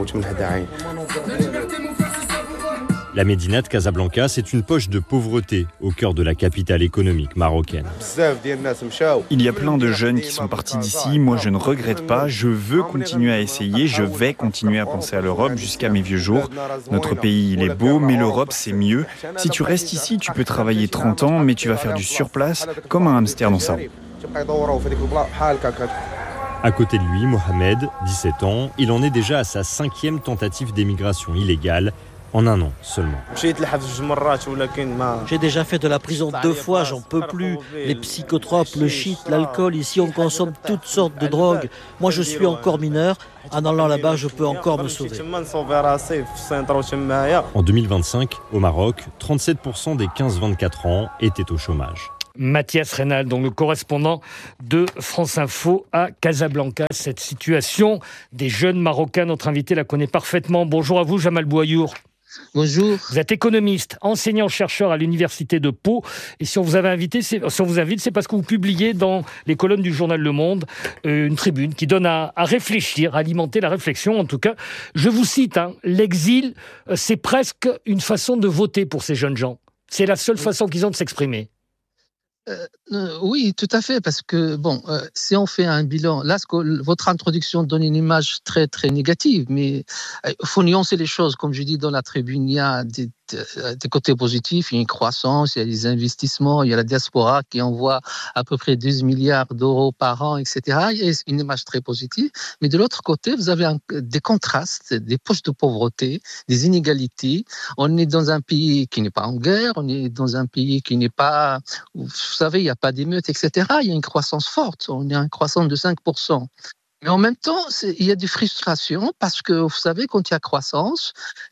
La Médina de Casablanca, c'est une poche de pauvreté au cœur de la capitale économique marocaine. Il y a plein de jeunes qui sont partis d'ici. Moi, je ne regrette pas. Je veux continuer à essayer. Je vais continuer à penser à l'Europe jusqu'à mes vieux jours. Notre pays, il est beau, mais l'Europe, c'est mieux. Si tu restes ici, tu peux travailler 30 ans, mais tu vas faire du surplace comme un hamster dans sa roue. À côté de lui, Mohamed, 17 ans, il en est déjà à sa 5e tentative d'émigration illégale en un an seulement. J'ai déjà fait de la prison 2 fois, j'en peux plus. Les psychotropes, le shit, l'alcool, ici on consomme toutes sortes de drogues. Moi je suis encore mineur, en allant là-bas je peux encore me sauver. En 2025, au Maroc, 37% des 15-24 ans étaient au chômage. Mathias Reynal, donc le correspondant de France Info à Casablanca. Cette situation des jeunes Marocains, notre invité la connaît parfaitement. Bonjour à vous, Jamal Bouayour. Bonjour. Vous êtes économiste, enseignant-chercheur à l'université de Pau. Et si on vous invite, c'est parce que vous publiez dans les colonnes du journal Le Monde une tribune qui donne à réfléchir, à alimenter la réflexion. En tout cas, je vous cite, l'exil, c'est presque une façon de voter pour ces jeunes gens. C'est la seule façon qu'ils ont de s'exprimer. Oui, tout à fait, parce que si on fait un bilan, là, votre introduction donne une image très très négative, mais il faut nuancer les choses. Comme je dis dans la tribune, il y a des côtés positifs, il y a une croissance, il y a des investissements, il y a la diaspora qui envoie à peu près 12 milliards d'euros par an, etc. Il y a une image très positive, mais de l'autre côté, vous avez des contrastes, des poches de pauvreté, des inégalités. On est dans un pays qui n'est pas en guerre, on est dans un pays qui n'est pas, vous savez, il n'y a pas d'émeutes, etc. Il y a une croissance forte, on est à une croissance de 5%. Mais en même temps, il y a des frustrations parce que, vous savez, quand il y a croissance,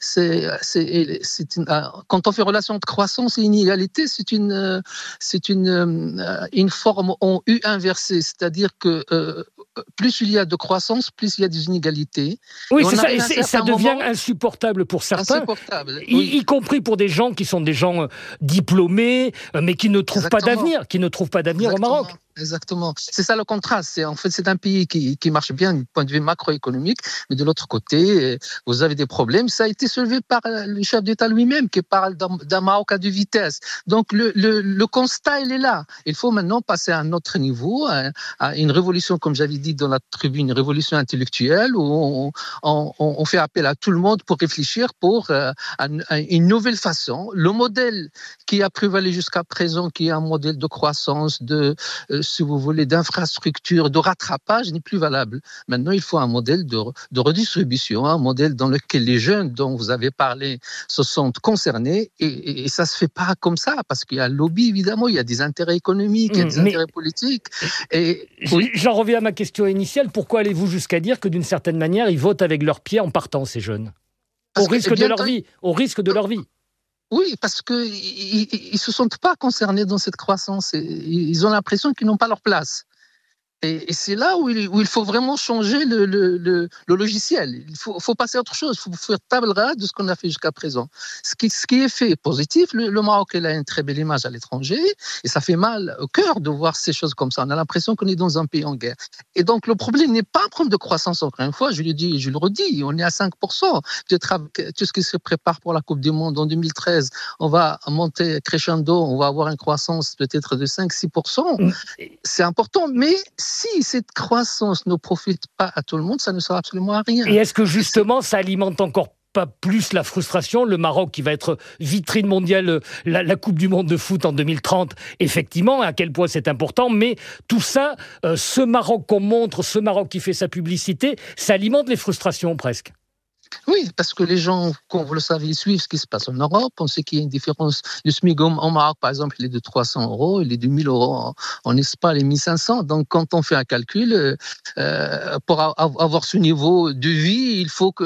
quand on fait relation de croissance et inégalité, c'est une forme en U inversée. C'est-à-dire que plus il y a de croissance, plus il y a des inégalités. Oui, c'est ça. Et ça devient insupportable pour certains, y compris pour des gens qui sont des gens diplômés, mais qui ne trouvent pas d'avenir, au Maroc. Exactement. C'est ça le contraste. C'est un pays qui marche bien du point de vue macroéconomique, mais de l'autre côté, vous avez des problèmes. Ça a été soulevé par le chef d'État lui-même qui parle d'un Maroc à 2 vitesses. Donc le constat, il est là. Il faut maintenant passer à un autre niveau, à une révolution, comme j'avais dit dans la tribune, une révolution intellectuelle où on fait appel à tout le monde pour réfléchir pour une nouvelle façon. Le modèle qui a prévalu jusqu'à présent, qui est un modèle de croissance, si vous voulez, d'infrastructure, de rattrapage, n'est plus valable. Maintenant, il faut un modèle de redistribution, un modèle dans lequel les jeunes dont vous avez parlé se sentent concernés, et ça se fait pas comme ça, parce qu'il y a un lobby, évidemment, il y a des intérêts économiques, il y a des intérêts politiques. J'en reviens à ma question initiale. Pourquoi allez-vous jusqu'à dire que, d'une certaine manière, ils votent avec leurs pieds en partant, ces jeunes ? Au risque de leur vie. Oui, parce qu'ils ne se sentent pas concernés dans cette croissance. Ils ont l'impression qu'ils n'ont pas leur place. Et c'est là où il faut vraiment changer le logiciel. Il faut passer à autre chose. Il faut faire table rase de ce qu'on a fait jusqu'à présent. Ce qui est fait positif, le Maroc il a une très belle image à l'étranger, et ça fait mal au cœur de voir ces choses comme ça. On a l'impression qu'on est dans un pays en guerre. Et donc le problème n'est pas un problème de croissance, encore une fois, je le dis et je le redis, on est à 5%. Tout ce qui se prépare pour la Coupe du Monde en 2013, on va monter crescendo, on va avoir une croissance peut-être de 5-6%. C'est important, mais si cette croissance ne profite pas à tout le monde, ça ne sert absolument à rien. Et est-ce que justement ça alimente encore pas plus la frustration ? Le Maroc qui va être vitrine mondiale, la Coupe du Monde de foot en 2030, effectivement, à quel point c'est important, mais tout ça, ce Maroc qu'on montre, ce Maroc qui fait sa publicité, ça alimente les frustrations presque. Oui, parce que les gens, comme vous le savez, ils suivent ce qui se passe en Europe. On sait qu'il y a une différence. Le SMIC en Maroc, par exemple, il est de 300 €, il est de 1000 € en Espagne, il est 1500. Donc, quand on fait un calcul, pour avoir ce niveau de vie, il faut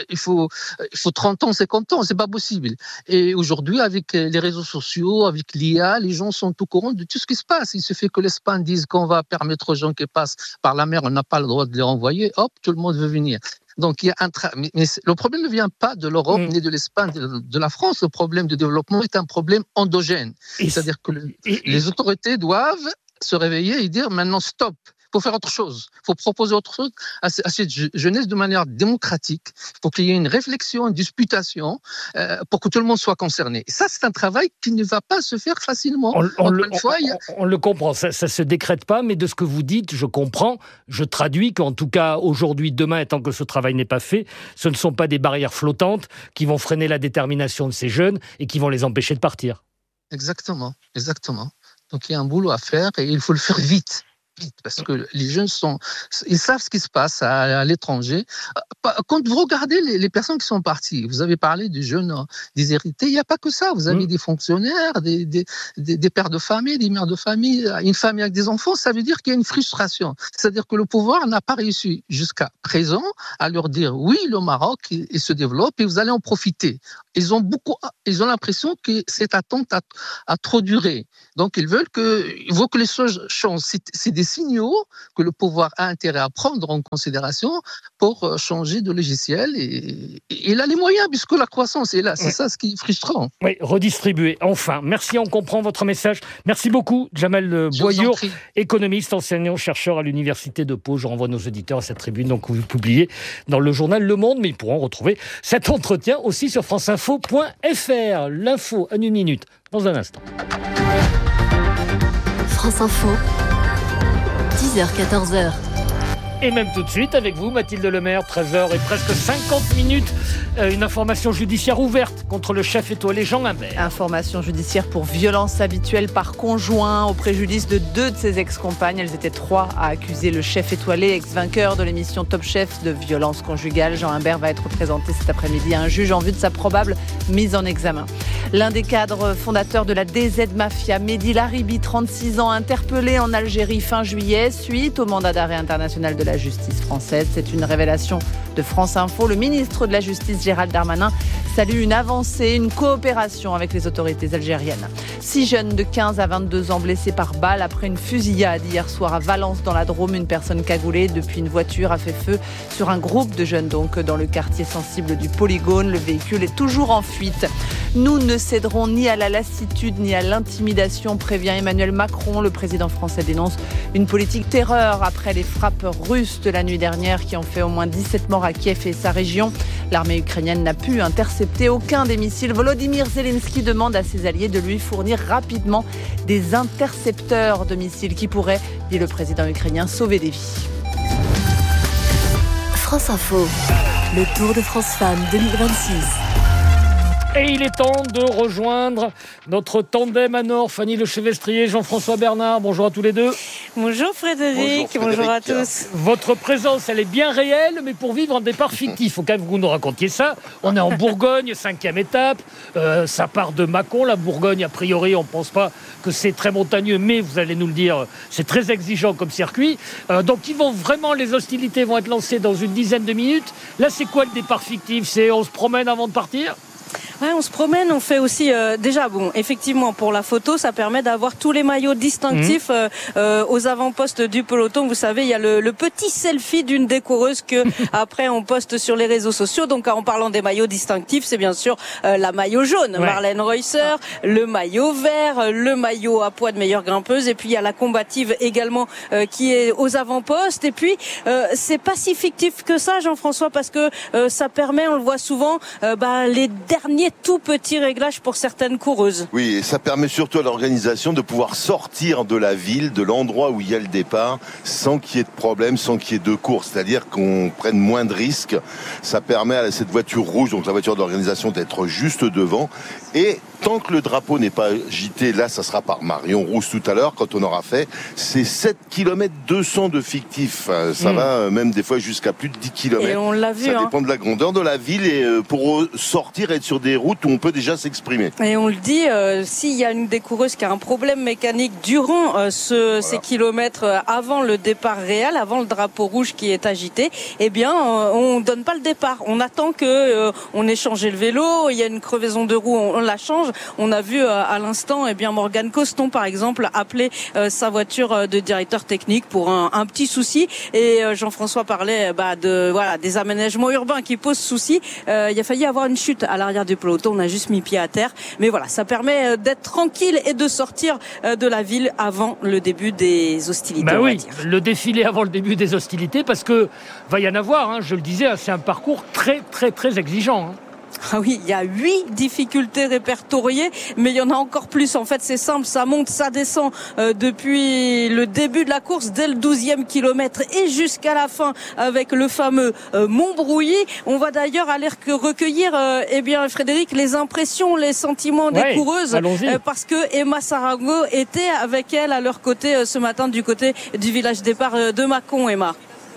30 ans, 50 ans. C'est pas possible. Et aujourd'hui, avec les réseaux sociaux, avec l'IA, les gens sont au courant de tout ce qui se passe. Il suffit que l'Espagne dise qu'on va permettre aux gens qui passent par la mer, on n'a pas le droit de les renvoyer. Hop, tout le monde veut venir. Donc, il y a mais le problème ne vient pas de l'Europe ni de l'Espagne, de la France. Le problème de développement est un problème endogène. C'est-à-dire que les autorités doivent se réveiller et dire maintenant stop. Il faut faire autre chose. Il faut proposer autre chose à cette jeunesse de manière démocratique. Il faut qu'il y ait une réflexion, une disputation pour que tout le monde soit concerné. Et ça, c'est un travail qui ne va pas se faire facilement. On le comprend, ça ne se décrète pas, mais de ce que vous dites, je comprends, je traduis qu'en tout cas, aujourd'hui, demain, tant que ce travail n'est pas fait, ce ne sont pas des barrières flottantes qui vont freiner la détermination de ces jeunes et qui vont les empêcher de partir. Exactement. Donc, il y a un boulot à faire et il faut le faire vite. rapide parce que les jeunes ils savent ce qui se passe à l'étranger. Quand vous regardez les personnes qui sont parties, vous avez parlé des jeunes déshérités, il n'y a pas que ça. Vous avez des fonctionnaires, des pères de famille, des mères de famille, une famille avec des enfants. Ça veut dire qu'il y a une frustration. C'est-à-dire que le pouvoir n'a pas réussi jusqu'à présent à leur dire oui, le Maroc il se développe et vous allez en profiter. Ils ont l'impression que cette attente a trop duré. Donc ils veulent que les choses changent. C'est des signaux que le pouvoir a intérêt à prendre en considération pour changer de logiciel et il a les moyens puisque la croissance est là. C'est ça ce qui est frustrant. Oui, redistribuer. Enfin, merci, on comprend votre message. Merci beaucoup, Jamel Boyour, économiste, enseignant-chercheur à l'Université de Pau. Je renvoie nos auditeurs à cette tribune donc, vous publiez dans le journal Le Monde, mais ils pourront retrouver cet entretien aussi sur franceinfo.fr. L'info en une minute, dans un instant. France Info, 10h-14h. Et même tout de suite avec vous, Mathilde Lemaire, 13h et presque 50 minutes. Une information judiciaire ouverte contre le chef étoilé Jean Imbert. Information judiciaire pour violence habituelle par conjoint au préjudice de 2 de ses ex-compagnes. Elles étaient 3 à accuser le chef étoilé, ex-vainqueur de l'émission Top Chef, de violence conjugale. Jean Imbert va être présenté cet après-midi à un juge en vue de sa probable mise en examen. L'un des cadres fondateurs de la DZ Mafia, Mehdi Laribi, 36 ans, interpellé en Algérie fin juillet suite au mandat d'arrêt international de la justice française. C'est une révélation de France Info. Le ministre de la Justice, Gérald Darmanin, salue une avancée, une coopération avec les autorités algériennes. 6 jeunes de 15 à 22 ans blessés par balle après une fusillade hier soir à Valence dans la Drôme. Une personne cagoulée depuis une voiture a fait feu sur un groupe de jeunes donc dans le quartier sensible du Polygone. Le véhicule est toujours en fuite. Nous ne céderons ni à la lassitude ni à l'intimidation, prévient Emmanuel Macron. Le président français dénonce une politique terreur après les frappes russes de la nuit dernière qui ont fait au moins 17 morts à Kiev et sa région. L'armée ukrainienne n'a pu intercepter aucun des missiles. Volodymyr Zelensky demande à ses alliés de lui fournir rapidement des intercepteurs de missiles qui pourraient, dit le président ukrainien, sauver des vies. France Info, le Tour de France Femmes 2026. Et il est temps de rejoindre notre tandem à Nord, Fanny Lechevestrier, Jean-François Bernard. Bonjour à tous les deux. Bonjour Frédéric, bonjour à tous. Votre présence, elle est bien réelle, mais pour vivre un départ fictif. Il faut quand même que vous nous racontiez ça. On est en Bourgogne, 5e étape. Ça part de Mâcon. La Bourgogne, a priori, on ne pense pas que c'est très montagneux, mais vous allez nous le dire, c'est très exigeant comme circuit. Donc les hostilités vont être lancées dans une dizaine de minutes. Là, c'est quoi le départ fictif ? C'est on se promène avant de partir ? Ouais, on se promène, on fait aussi effectivement pour la photo, ça permet d'avoir tous les maillots distinctifs aux avant-postes du peloton. Vous savez, il y a le petit selfie d'une des coureuses que après on poste sur les réseaux sociaux. Donc en parlant des maillots distinctifs, c'est bien sûr la maillot jaune, Marlène Reusser, le maillot vert, le maillot à poids de meilleure grimpeuse, et puis il y a la combative également qui est aux avant-postes. Et puis c'est pas si fictif que ça, Jean-François, parce que ça permet, on le voit souvent, les derniers tout petits réglages pour certaines coureuses. Oui, et ça permet surtout à l'organisation de pouvoir sortir de la ville, de l'endroit où il y a le départ, sans qu'il y ait de problème, sans qu'il y ait de course. C'est-à-dire qu'on prenne moins de risques. Ça permet à cette voiture rouge, donc la voiture d'organisation, d'être juste devant. Et tant que le drapeau n'est pas agité, là, ça sera par Marion Rousse tout à l'heure, quand on aura fait, c'est 7 km 200 de fictif. Ça va même des fois jusqu'à plus de 10 km. Et on l'a vu. Ça dépend de la grandeur de la ville et pour sortir, être sur des routes où on peut déjà s'exprimer. Et on le dit, s'il y a une des coureuses qui a un problème mécanique durant ces kilomètres avant le départ réel, avant le drapeau rouge qui est agité, eh bien, on donne pas le départ. On attend que on ait changé le vélo, il y a une crevaison de roue, on la change. On a vu à l'instant, Morgane Coston, par exemple, appeler sa voiture de directeur technique pour un petit souci. Et Jean-François parlait des aménagements urbains qui posent souci. Il a failli avoir une chute à l'arrière du peloton. On a juste mis pied à terre. Mais voilà, ça permet d'être tranquille et de sortir de la ville avant le début des hostilités. Le défilé avant le début des hostilités, parce que va y en avoir, je le disais, c'est un parcours très, très, très exigeant. Ah oui, il y a 8 difficultés répertoriées, mais il y en a encore plus. En fait, c'est simple, ça monte, ça descend depuis le début de la course, dès le 12e kilomètre et jusqu'à la fin avec le fameux Montbrouilly. On va d'ailleurs aller recueillir, Frédéric, les impressions, les sentiments des coureuses, parce que Emma Sarago était avec elle à leur côté ce matin du côté du village départ de Mâcon, Emma.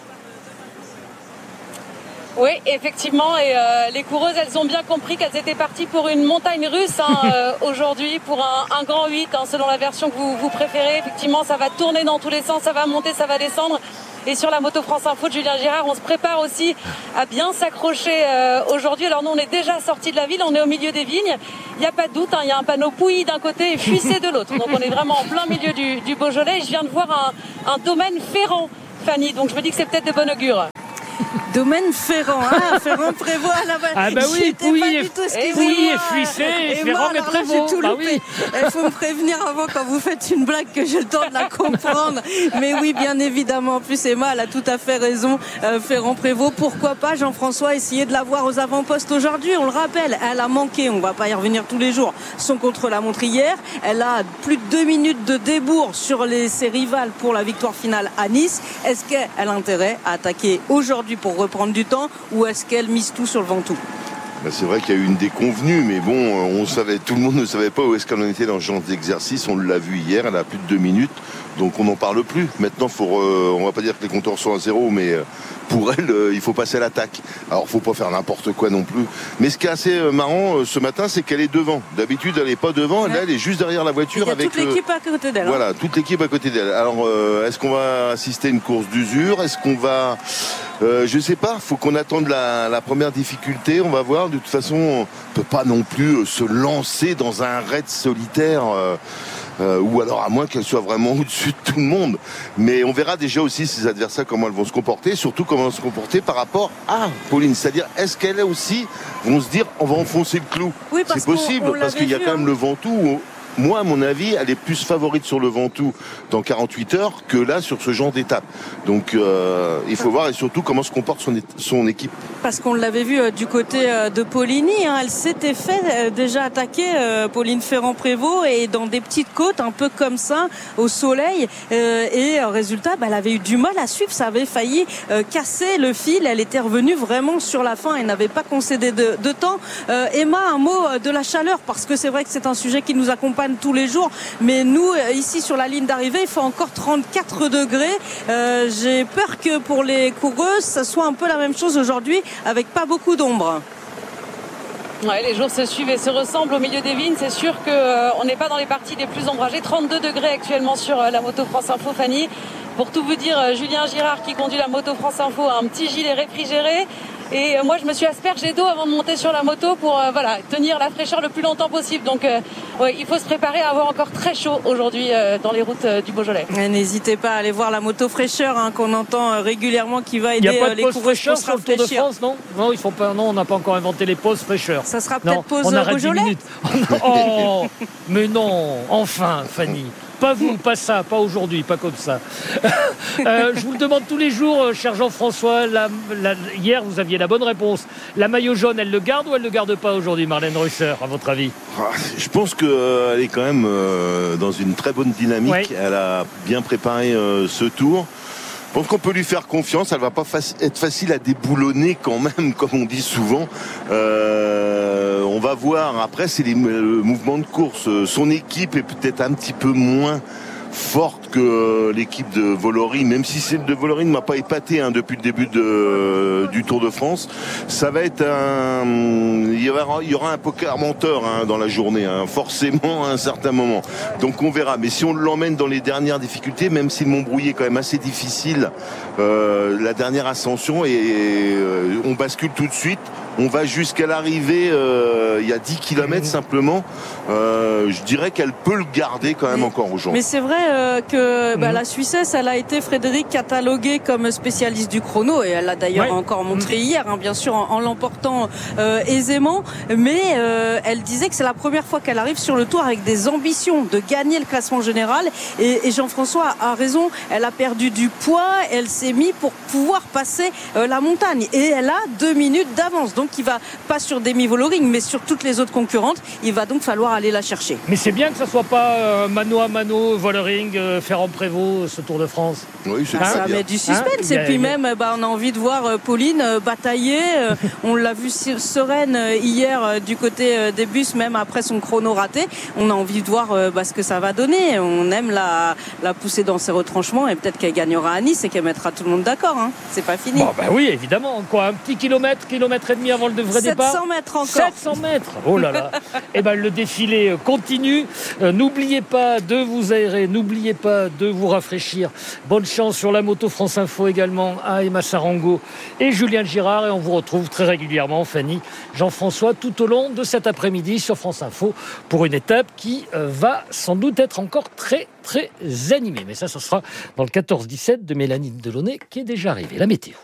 Oui, effectivement, et les coureuses, elles ont bien compris qu'elles étaient parties pour une montagne russe aujourd'hui, pour un grand 8, selon la version que vous préférez. Effectivement, ça va tourner dans tous les sens, ça va monter, ça va descendre. Et sur la moto France Info de Julien Girard, on se prépare aussi à bien s'accrocher aujourd'hui. Alors nous, on est déjà sortis de la ville, on est au milieu des vignes. Il n'y a pas de doute, il y a un panneau Pouilly d'un côté et Fuissé de l'autre. Donc on est vraiment en plein milieu du Beaujolais. Et je viens de voir un domaine Ferrand, Fanny. Donc je me dis que c'est peut-être de bon augure. Domaine Ferrand, Ferrand-Prévôt à la base. Ah bah oui, Pouilly et Fuissé et Ferrand et Prévôt. Il faut me prévenir avant quand vous faites une blague que j'ai le temps de la comprendre. Mais oui, bien évidemment. En plus, Emma, elle a tout à fait raison. Ferrand-Prévôt, pourquoi pas, Jean-François, essayer de la voir aux avant-postes aujourd'hui. On le rappelle, elle a manqué, on va pas y revenir tous les jours, son contre-la-montre hier. Elle a plus de 2 minutes de débours sur ses rivales pour la victoire finale à Nice. Est-ce qu'elle a intérêt à attaquer aujourd'hui pour reprendre du temps, ou est-ce qu'elle mise tout sur le Ventoux? C'est vrai qu'il y a eu une déconvenue, mais bon, tout le monde ne savait pas où est-ce qu'elle en était dans ce genre d'exercice. On l'a vu hier, elle a plus de 2 minutes, donc on n'en parle plus. Maintenant, on va pas dire que les compteurs sont à zéro, mais pour elle, il faut passer à l'attaque. Alors, faut pas faire n'importe quoi non plus. Mais ce qui est assez marrant ce matin, c'est qu'elle est devant. D'habitude, elle est pas devant. Là, elle est juste derrière la voiture. Il y a toute l'équipe à côté d'elle. Voilà, toute l'équipe à côté d'elle. Alors, est-ce qu'on va assister à une course d'usure? Est-ce qu'on va... je sais pas, faut qu'on attende la première difficulté, on va voir. De toute façon, on peut pas non plus se lancer dans un raid solitaire, ou alors à moins qu'elle soit vraiment au-dessus de tout le monde. Mais on verra déjà aussi ses adversaires, comment elles vont se comporter, surtout comment elles vont se comporter par rapport à Pauline. C'est-à-dire, est-ce qu'elles aussi vont se dire, on va enfoncer le clou? Oui, c'est possible, parce qu'il y a quand même le Ventoux. Moi, à mon avis, elle est plus favorite sur le Ventoux dans 48 heures que là, sur ce genre d'étape. Donc, il faut voir et surtout comment se comporte son équipe. Parce qu'on l'avait vu du côté de Poligny, elle s'était fait déjà attaquer, Pauline Ferrand-Prévôt, et dans des petites côtes, un peu comme ça, au soleil. Et résultat, elle avait eu du mal à suivre, ça avait failli casser le fil. Elle était revenue vraiment sur la fin et n'avait pas concédé de temps. Emma, un mot de la chaleur, parce que c'est vrai que c'est un sujet qui nous accompagne tous les jours, mais nous ici sur la ligne d'arrivée il faut encore 34 degrés. J'ai peur que pour les coureuses ça soit un peu la même chose aujourd'hui, avec pas beaucoup d'ombre. Ouais, les jours se suivent et se ressemblent au milieu des vignes. C'est sûr qu'on n'est pas dans les parties les plus ombragées. 32 degrés actuellement sur la moto France Info, Fanny. Pour tout vous dire, Julien Girard qui conduit la moto France Info a un petit gilet réfrigéré. Et moi, je me suis aspergée d'eau avant de monter sur la moto pour tenir la fraîcheur le plus longtemps possible. Donc, il faut se préparer à avoir encore très chaud aujourd'hui dans les routes du Beaujolais. N'hésitez pas à aller voir la moto fraîcheur qu'on entend régulièrement, qui va aider les coureurs. Il n'y a pas de pause fraîcheur sur le Tour de France, non? Non, ils font pas. Non, on n'a pas encore inventé les pauses fraîcheur. Ça sera peut-être pause Beaujolais. Oh, mais non, enfin, Fanny. Pas vous, pas ça, pas aujourd'hui, pas comme ça. Je vous le demande tous les jours, cher Jean-François. Hier, vous aviez la bonne réponse. La maillot jaune, elle le garde ou elle ne le garde pas aujourd'hui, Marlène Reusser, à votre avis? Je pense qu'elle est quand même dans une très bonne dynamique. Oui. Elle a bien préparé ce tour. Je pense qu'on peut lui faire confiance. Elle va pas être facile à déboulonner quand même, comme on dit souvent. On va voir. Après, c'est le mouvement de course. Son équipe est peut-être un petit peu moins forte que l'équipe de Volory, même si celle de Volory ne m'a pas épaté depuis le début du Tour de France. Ça va être il y aura un poker menteur dans la journée, forcément à un certain moment. Donc on verra. Mais si on l'emmène dans les dernières difficultés, même si le Montbrouilly est quand même assez difficile, la dernière ascension, et on bascule tout de suite. On va jusqu'à l'arrivée, il y a 10 km simplement. Je dirais qu'elle peut le garder quand même encore aujourd'hui. Mais c'est vrai, vrai que la Suissesse, elle a été, Frédéric, cataloguée comme spécialiste du chrono, et elle l'a d'ailleurs encore montré hier, bien sûr, en l'emportant aisément, mais elle disait que c'est la première fois qu'elle arrive sur le tour avec des ambitions de gagner le classement général, et Jean-François a raison, elle a perdu du poids, elle s'est mise pour pouvoir passer la montagne, et elle a 2 minutes d'avance, donc il va pas sur Demi Vollering, mais sur toutes les autres concurrentes, il va donc falloir aller la chercher. Mais c'est bien que ça soit pas mano à mano, Vollering, Ferrand-Prévot, ce Tour de France. Oui, c'est ça met du suspense, et puis même on a envie de voir Pauline batailler, on l'a vu sereine hier du côté des bus, même après son chrono raté, on a envie de voir ce que ça va donner, on aime la pousser dans ses retranchements, et peut-être qu'elle gagnera à Nice et qu'elle mettra tout le monde d'accord, c'est pas fini. Oui, évidemment, un petit kilomètre et demi avant le vrai départ. 700 mètres encore. 700 mètres. Oh là là. Le défilé continue. N'oubliez pas de vous aérer, n'oubliez pas de vous rafraîchir. Bonne chance sur la moto. France Info également à Emma Sarango et Julien Girard, et on vous retrouve très régulièrement, Fanny, Jean-François, tout au long de cet après-midi sur France Info pour une étape qui va sans doute être encore très très animée. Mais ça sera dans le 14-17 de Mélanie Delaunay qui est déjà arrivée. La météo.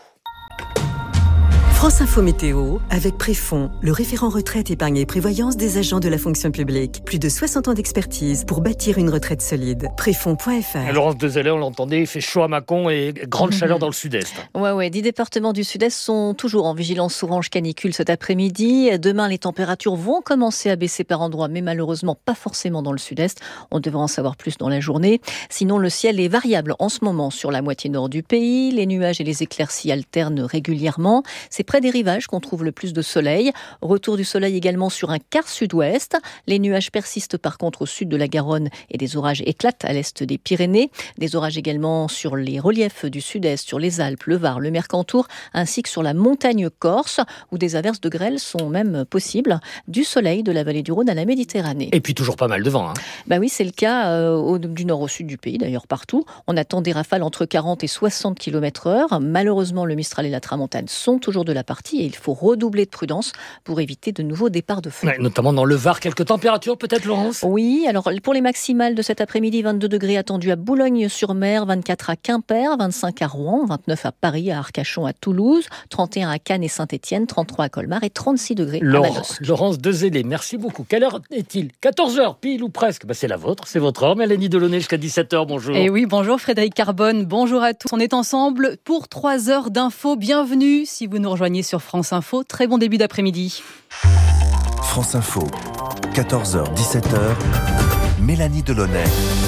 France Info Météo, avec Préfond, le référent retraite, épargne et prévoyance des agents de la fonction publique. Plus de 60 ans d'expertise pour bâtir une retraite solide. Préfond.fr. Laurence Dezeller, on l'entendait, il fait chaud à Mâcon et grande chaleur dans le sud-est. Ouais, 10 départements du sud-est sont toujours en vigilance orange canicule cet après-midi. Demain, les températures vont commencer à baisser par endroits, mais malheureusement pas forcément dans le sud-est. On devrait en savoir plus dans la journée. Sinon, le ciel est variable en ce moment sur la moitié nord du pays. Les nuages et les éclaircies alternent régulièrement. C'est près des rivages qu'on trouve le plus de soleil. Retour du soleil également sur un quart sud-ouest. Les nuages persistent par contre au sud de la Garonne et des orages éclatent à l'est des Pyrénées. Des orages également sur les reliefs du sud-est, sur les Alpes, le Var, le Mercantour, ainsi que sur la montagne corse, où des averses de grêle sont même possibles. Du soleil de la vallée du Rhône à la Méditerranée. Et puis toujours pas mal de vent. Oui, c'est le cas du nord au sud du pays, d'ailleurs partout. On attend des rafales entre 40 et 60 km/h. Malheureusement, le Mistral et la Tramontane sont toujours de la partie et il faut redoubler de prudence pour éviter de nouveaux départs de feu. Notamment dans le Var, quelques températures peut-être, Laurence ? Oui, alors pour les maximales de cet après-midi, 22 degrés attendus à Boulogne-sur-Mer, 24 à Quimper, 25 à Rouen, 29 à Paris, à Arcachon, à Toulouse, 31 à Cannes et Saint-Étienne, 33 à Colmar et 36 degrés à Manosque. Laurence Dezeller, merci beaucoup. Quelle heure est-il ? 14h, pile ou presque ? C'est la vôtre, c'est votre heure. Mélanie Delaunay jusqu'à 17h, bonjour. Et oui, bonjour Frédéric Carbone, bonjour à tous. On est ensemble pour 3 heures d'infos. Bienvenue si vous nous rejoignez sur France Info. Très bon début d'après-midi. France Info, 14h, 17h, Mélanie Delaunay.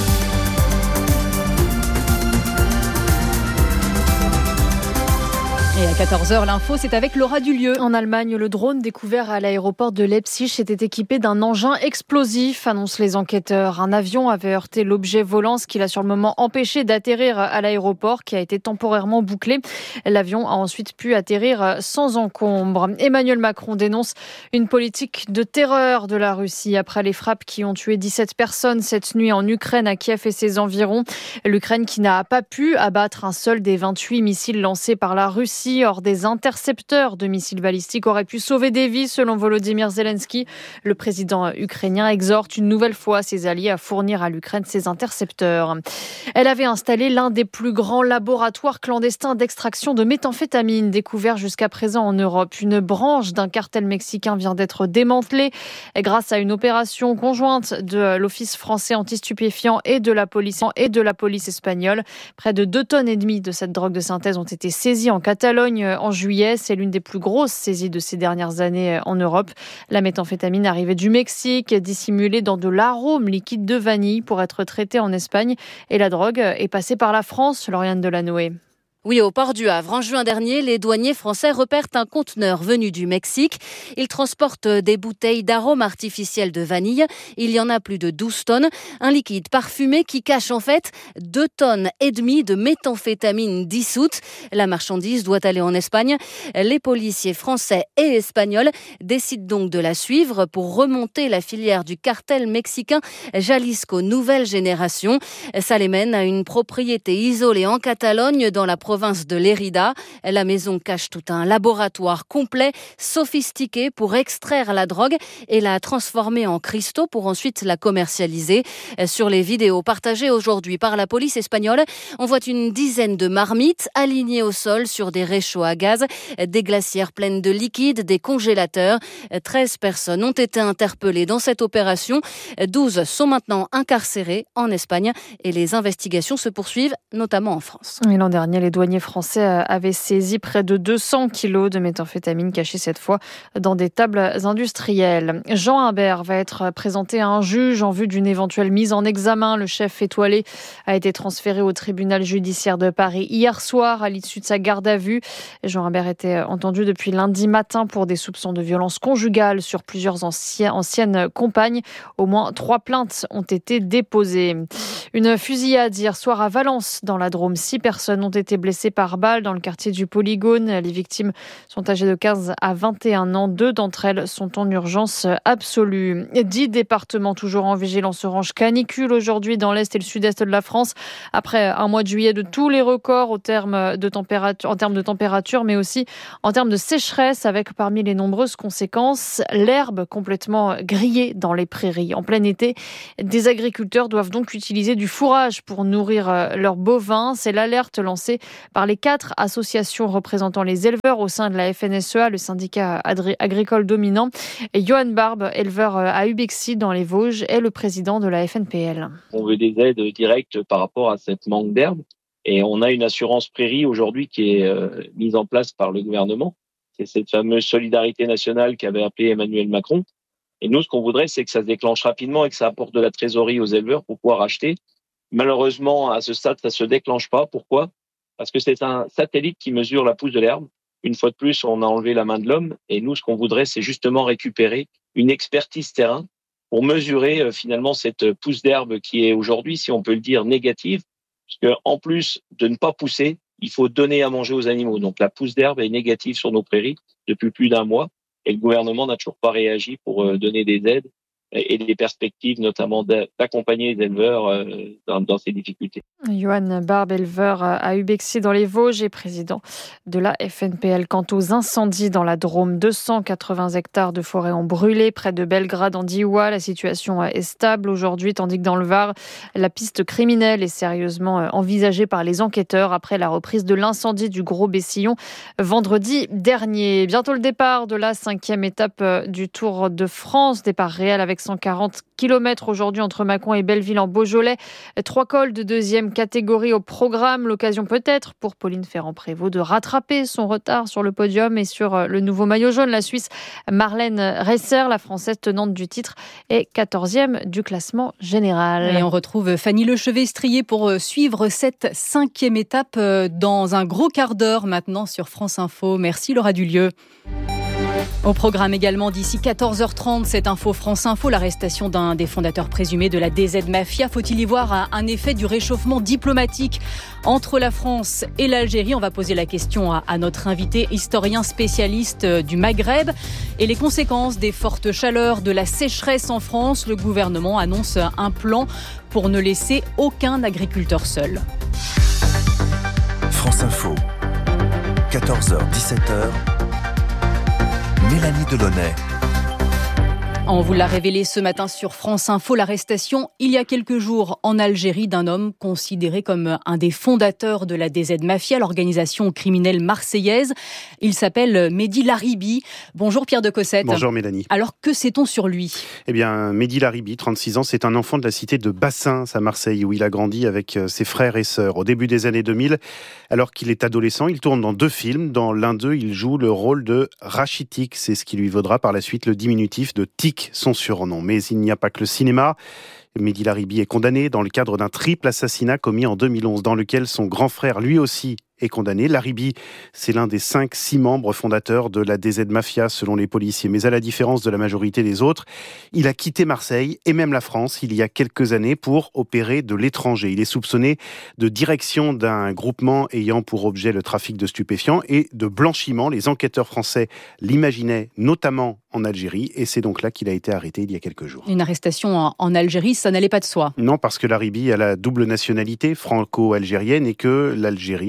Et à 14h, l'info, c'est avec Laura Dulieu. En Allemagne, le drone découvert à l'aéroport de Leipzig était équipé d'un engin explosif, annoncent les enquêteurs. Un avion avait heurté l'objet volant, ce qui l'a sur le moment empêché d'atterrir à l'aéroport, qui a été temporairement bouclé. L'avion a ensuite pu atterrir sans encombre. Emmanuel Macron dénonce une politique de terreur de la Russie après les frappes qui ont tué 17 personnes cette nuit en Ukraine, à Kiev et ses environs. L'Ukraine qui n'a pas pu abattre un seul des 28 missiles lancés par la Russie. Or, des intercepteurs de missiles balistiques auraient pu sauver des vies, selon Volodymyr Zelensky. Le président ukrainien exhorte une nouvelle fois ses alliés à fournir à l'Ukraine ces intercepteurs. Elle avait installé l'un des plus grands laboratoires clandestins d'extraction de méthamphétamine découvert jusqu'à présent en Europe. Une branche d'un cartel mexicain vient d'être démantelée grâce à une opération conjointe de l'Office français anti-stupéfiants et de la police espagnole. Près de 2,5 tonnes de cette drogue de synthèse ont été saisies en Catalogne en juillet. C'est l'une des plus grosses saisies de ces dernières années en Europe. La méthamphétamine arrivait du Mexique, dissimulée dans de l'arôme liquide de vanille pour être traitée en Espagne. Et la drogue est passée par la France, Lauriane Delanoë. Oui, au port du Havre. En juin dernier, les douaniers français repèrent un conteneur venu du Mexique. Il transporte des bouteilles d'arômes artificiels de vanille. Il y en a plus de 12 tonnes. Un liquide parfumé qui cache en fait 2,5 tonnes de méthamphétamine dissoute. La marchandise doit aller en Espagne. Les policiers français et espagnols décident donc de la suivre pour remonter la filière du cartel mexicain Jalisco Nouvelle Génération. Ça les mène à une propriété isolée en Catalogne dans la province province de Lérida. La maison cache tout un laboratoire complet, sophistiqué pour extraire la drogue et la transformer en cristaux pour ensuite la commercialiser. Sur les vidéos partagées aujourd'hui par la police espagnole, on voit une dizaine de marmites alignées au sol sur des réchauds à gaz, des glacières pleines de liquide, des congélateurs. 13 personnes ont été interpellées dans cette opération. 12 sont maintenant incarcérées en Espagne et les investigations se poursuivent, notamment en France. Et l'an dernier, les douaniers français avaient saisi près de 200 kilos de méthamphétamine cachés cette fois dans des tables industrielles. Jean Imbert va être présenté à un juge en vue d'une éventuelle mise en examen. Le chef étoilé a été transféré au tribunal judiciaire de Paris hier soir à l'issue de sa garde à vue. Jean Imbert était entendu depuis lundi matin pour des soupçons de violence conjugale sur plusieurs anciennes compagnes. Au moins 3 plaintes ont été déposées. Une fusillade hier soir à Valence, dans la Drôme. 6 personnes ont été blessées par balle dans le quartier du Polygone. Les victimes sont âgées de 15 à 21 ans. 2 d'entre elles sont en urgence absolue. 10 départements toujours en vigilance orange canicule aujourd'hui dans l'Est et le Sud-Est de la France. Après un mois de juillet de tous les records en termes de température, mais aussi en termes de sécheresse, avec parmi les nombreuses conséquences, l'herbe complètement grillée dans les prairies. En plein été, des agriculteurs doivent donc utiliser du fourrage pour nourrir leurs bovins. C'est l'alerte lancée par les 4 associations représentant les éleveurs au sein de la FNSEA, le syndicat agricole dominant. Et Johan Barbe, éleveur à Ubexy dans les Vosges, est le président de la FNPL. On veut des aides directes par rapport à cette manque d'herbe. Et on a une assurance prairie aujourd'hui qui est mise en place par le gouvernement. C'est cette fameuse solidarité nationale qu'avait appelée Emmanuel Macron. Et nous, ce qu'on voudrait, c'est que ça se déclenche rapidement et que ça apporte de la trésorerie aux éleveurs pour pouvoir acheter. Malheureusement, à ce stade, ça se déclenche pas. Pourquoi ? Parce que c'est un satellite qui mesure la pousse de l'herbe. Une fois de plus, on a enlevé la main de l'homme. Et nous, ce qu'on voudrait, c'est justement récupérer une expertise terrain pour mesurer finalement cette pousse d'herbe qui est aujourd'hui, si on peut le dire, négative. Parce qu'en plus de ne pas pousser, il faut donner à manger aux animaux. Donc la pousse d'herbe est négative sur nos prairies depuis plus d'1 mois. Et le gouvernement n'a toujours pas réagi pour donner des aides et des perspectives, notamment d'accompagner les éleveurs dans ces difficultés. Johan Barbe, éleveur à Ubexy dans les Vosges et président de la FNPL. Quant aux incendies dans la Drôme, 280 hectares de forêt ont brûlé près de Belgrade en Diois. La situation est stable aujourd'hui, tandis que dans le Var, la piste criminelle est sérieusement envisagée par les enquêteurs après la reprise de l'incendie du Gros Bessillon vendredi dernier. Bientôt le départ de la 5e étape du Tour de France. Départ réel avec 140 km aujourd'hui entre Mâcon et Belleville en Beaujolais. 3 cols de 2e catégorie au programme. L'occasion peut-être pour Pauline Ferrand-Prévot de rattraper son retard sur le podium et sur le nouveau maillot jaune. La Suisse Marlène Reisser, la Française tenante du titre, est 14e du classement général. Et on retrouve Fanny Lechevet-Strier pour suivre cette 5e étape dans un gros quart d'heure maintenant sur France Info. Merci Laura Dulieu. Au programme également d'ici 14h30, cette info France Info, l'arrestation d'un des fondateurs présumés de la DZ Mafia. Faut-il y voir un effet du réchauffement diplomatique entre la France et l'Algérie ? On va poser la question à notre invité, historien spécialiste du Maghreb. Et les conséquences des fortes chaleurs, de la sécheresse en France, le gouvernement annonce un plan pour ne laisser aucun agriculteur seul. France Info, 14h-17h. Mélanie Delaunay. On vous l'a révélé ce matin sur France Info, l'arrestation il y a quelques jours en Algérie d'un homme considéré comme un des fondateurs de la DZ Mafia, l'organisation criminelle marseillaise. Il s'appelle Mehdi Laribi. Bonjour Pierre de Cossette. Bonjour Mélanie. Alors que sait-on sur lui ? Eh bien, Mehdi Laribi, 36 ans, c'est un enfant de la cité de Bassins à Marseille où il a grandi avec ses frères et sœurs. Au début des années 2000, alors qu'il est adolescent, il tourne dans 2 films. Dans l'un d'eux, il joue le rôle de Rachitik. C'est ce qui lui vaudra par la suite le diminutif de Tik, son surnom. Mais il n'y a pas que le cinéma. Mehdi Laribi est condamné dans le cadre d'un triple assassinat commis en 2011, dans lequel son grand frère, lui aussi, est condamné. Laribi, c'est l'un des 5-6 membres fondateurs de la DZ Mafia, selon les policiers. Mais à la différence de la majorité des autres, il a quitté Marseille et même la France il y a quelques années pour opérer de l'étranger. Il est soupçonné de direction d'un groupement ayant pour objet le trafic de stupéfiants et de blanchiment. Les enquêteurs français l'imaginaient notamment en Algérie et c'est donc là qu'il a été arrêté il y a quelques jours. Une arrestation en Algérie, ça n'allait pas de soi. Non, parce que Laribi a la double nationalité franco-algérienne et que l'Algérie, on le sait,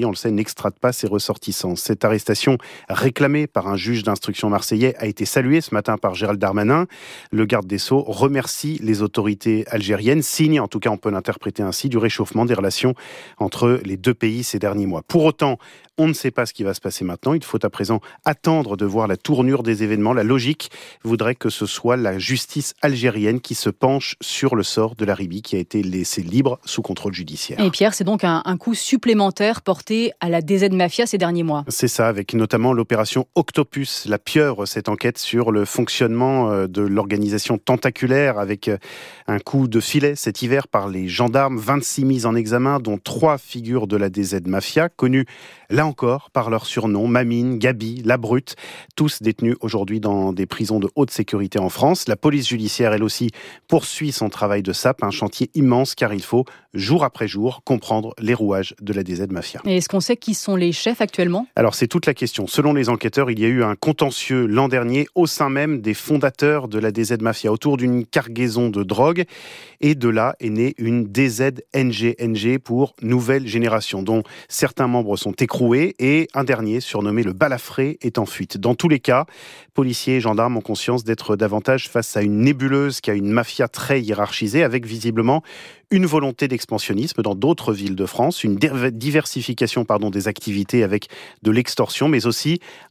n'extrade pas ses ressortissants. Cette arrestation réclamée par un juge d'instruction marseillais a été saluée ce matin par Gérald Darmanin. Le garde des Sceaux remercie les autorités algériennes, signe, en tout cas on peut l'interpréter ainsi, du réchauffement des relations entre les deux pays ces derniers mois. Pour autant, on ne sait pas ce qui va se passer maintenant. Il faut à présent attendre de voir la tournure des événements. La logique voudrait que ce soit la justice algérienne qui se penche sur le sort de la Libye qui a été laissée libre sous contrôle judiciaire. Et Pierre, c'est donc un coup supplémentaire porté à la DZ Mafia ces derniers mois. C'est ça, avec notamment l'opération Octopus, la pieuvre, cette enquête sur le fonctionnement de l'organisation tentaculaire avec un coup de filet cet hiver par les gendarmes, 26 mises en examen, dont 3 figures de la DZ Mafia, connues là encore par leur surnom, Mamine, Gabi, La Brute, tous détenus aujourd'hui dans des prisons de haute sécurité en France. La police judiciaire, elle aussi, poursuit son travail de sape, un chantier immense car il faut, jour après jour, comprendre les rouages de la DZ Mafia. Et est-ce qu'on sait qui sont les chefs actuellement ? Alors c'est toute la question. Selon les enquêteurs, il y a eu un contentieux l'an dernier au sein même des fondateurs de la DZ Mafia autour d'une cargaison de drogue. Et de là est née une DZNG pour Nouvelle Génération, dont certains membres sont écroués et un dernier, surnommé le Balafré, est en fuite. Dans tous les cas, policiers et gendarmes ont conscience d'être davantage face à une nébuleuse qu'à une mafia très hiérarchisée, avec visiblement une volonté d'expansionnisme dans d'autres villes de France, une diversification des activités avec de l'extorsion, mais aussi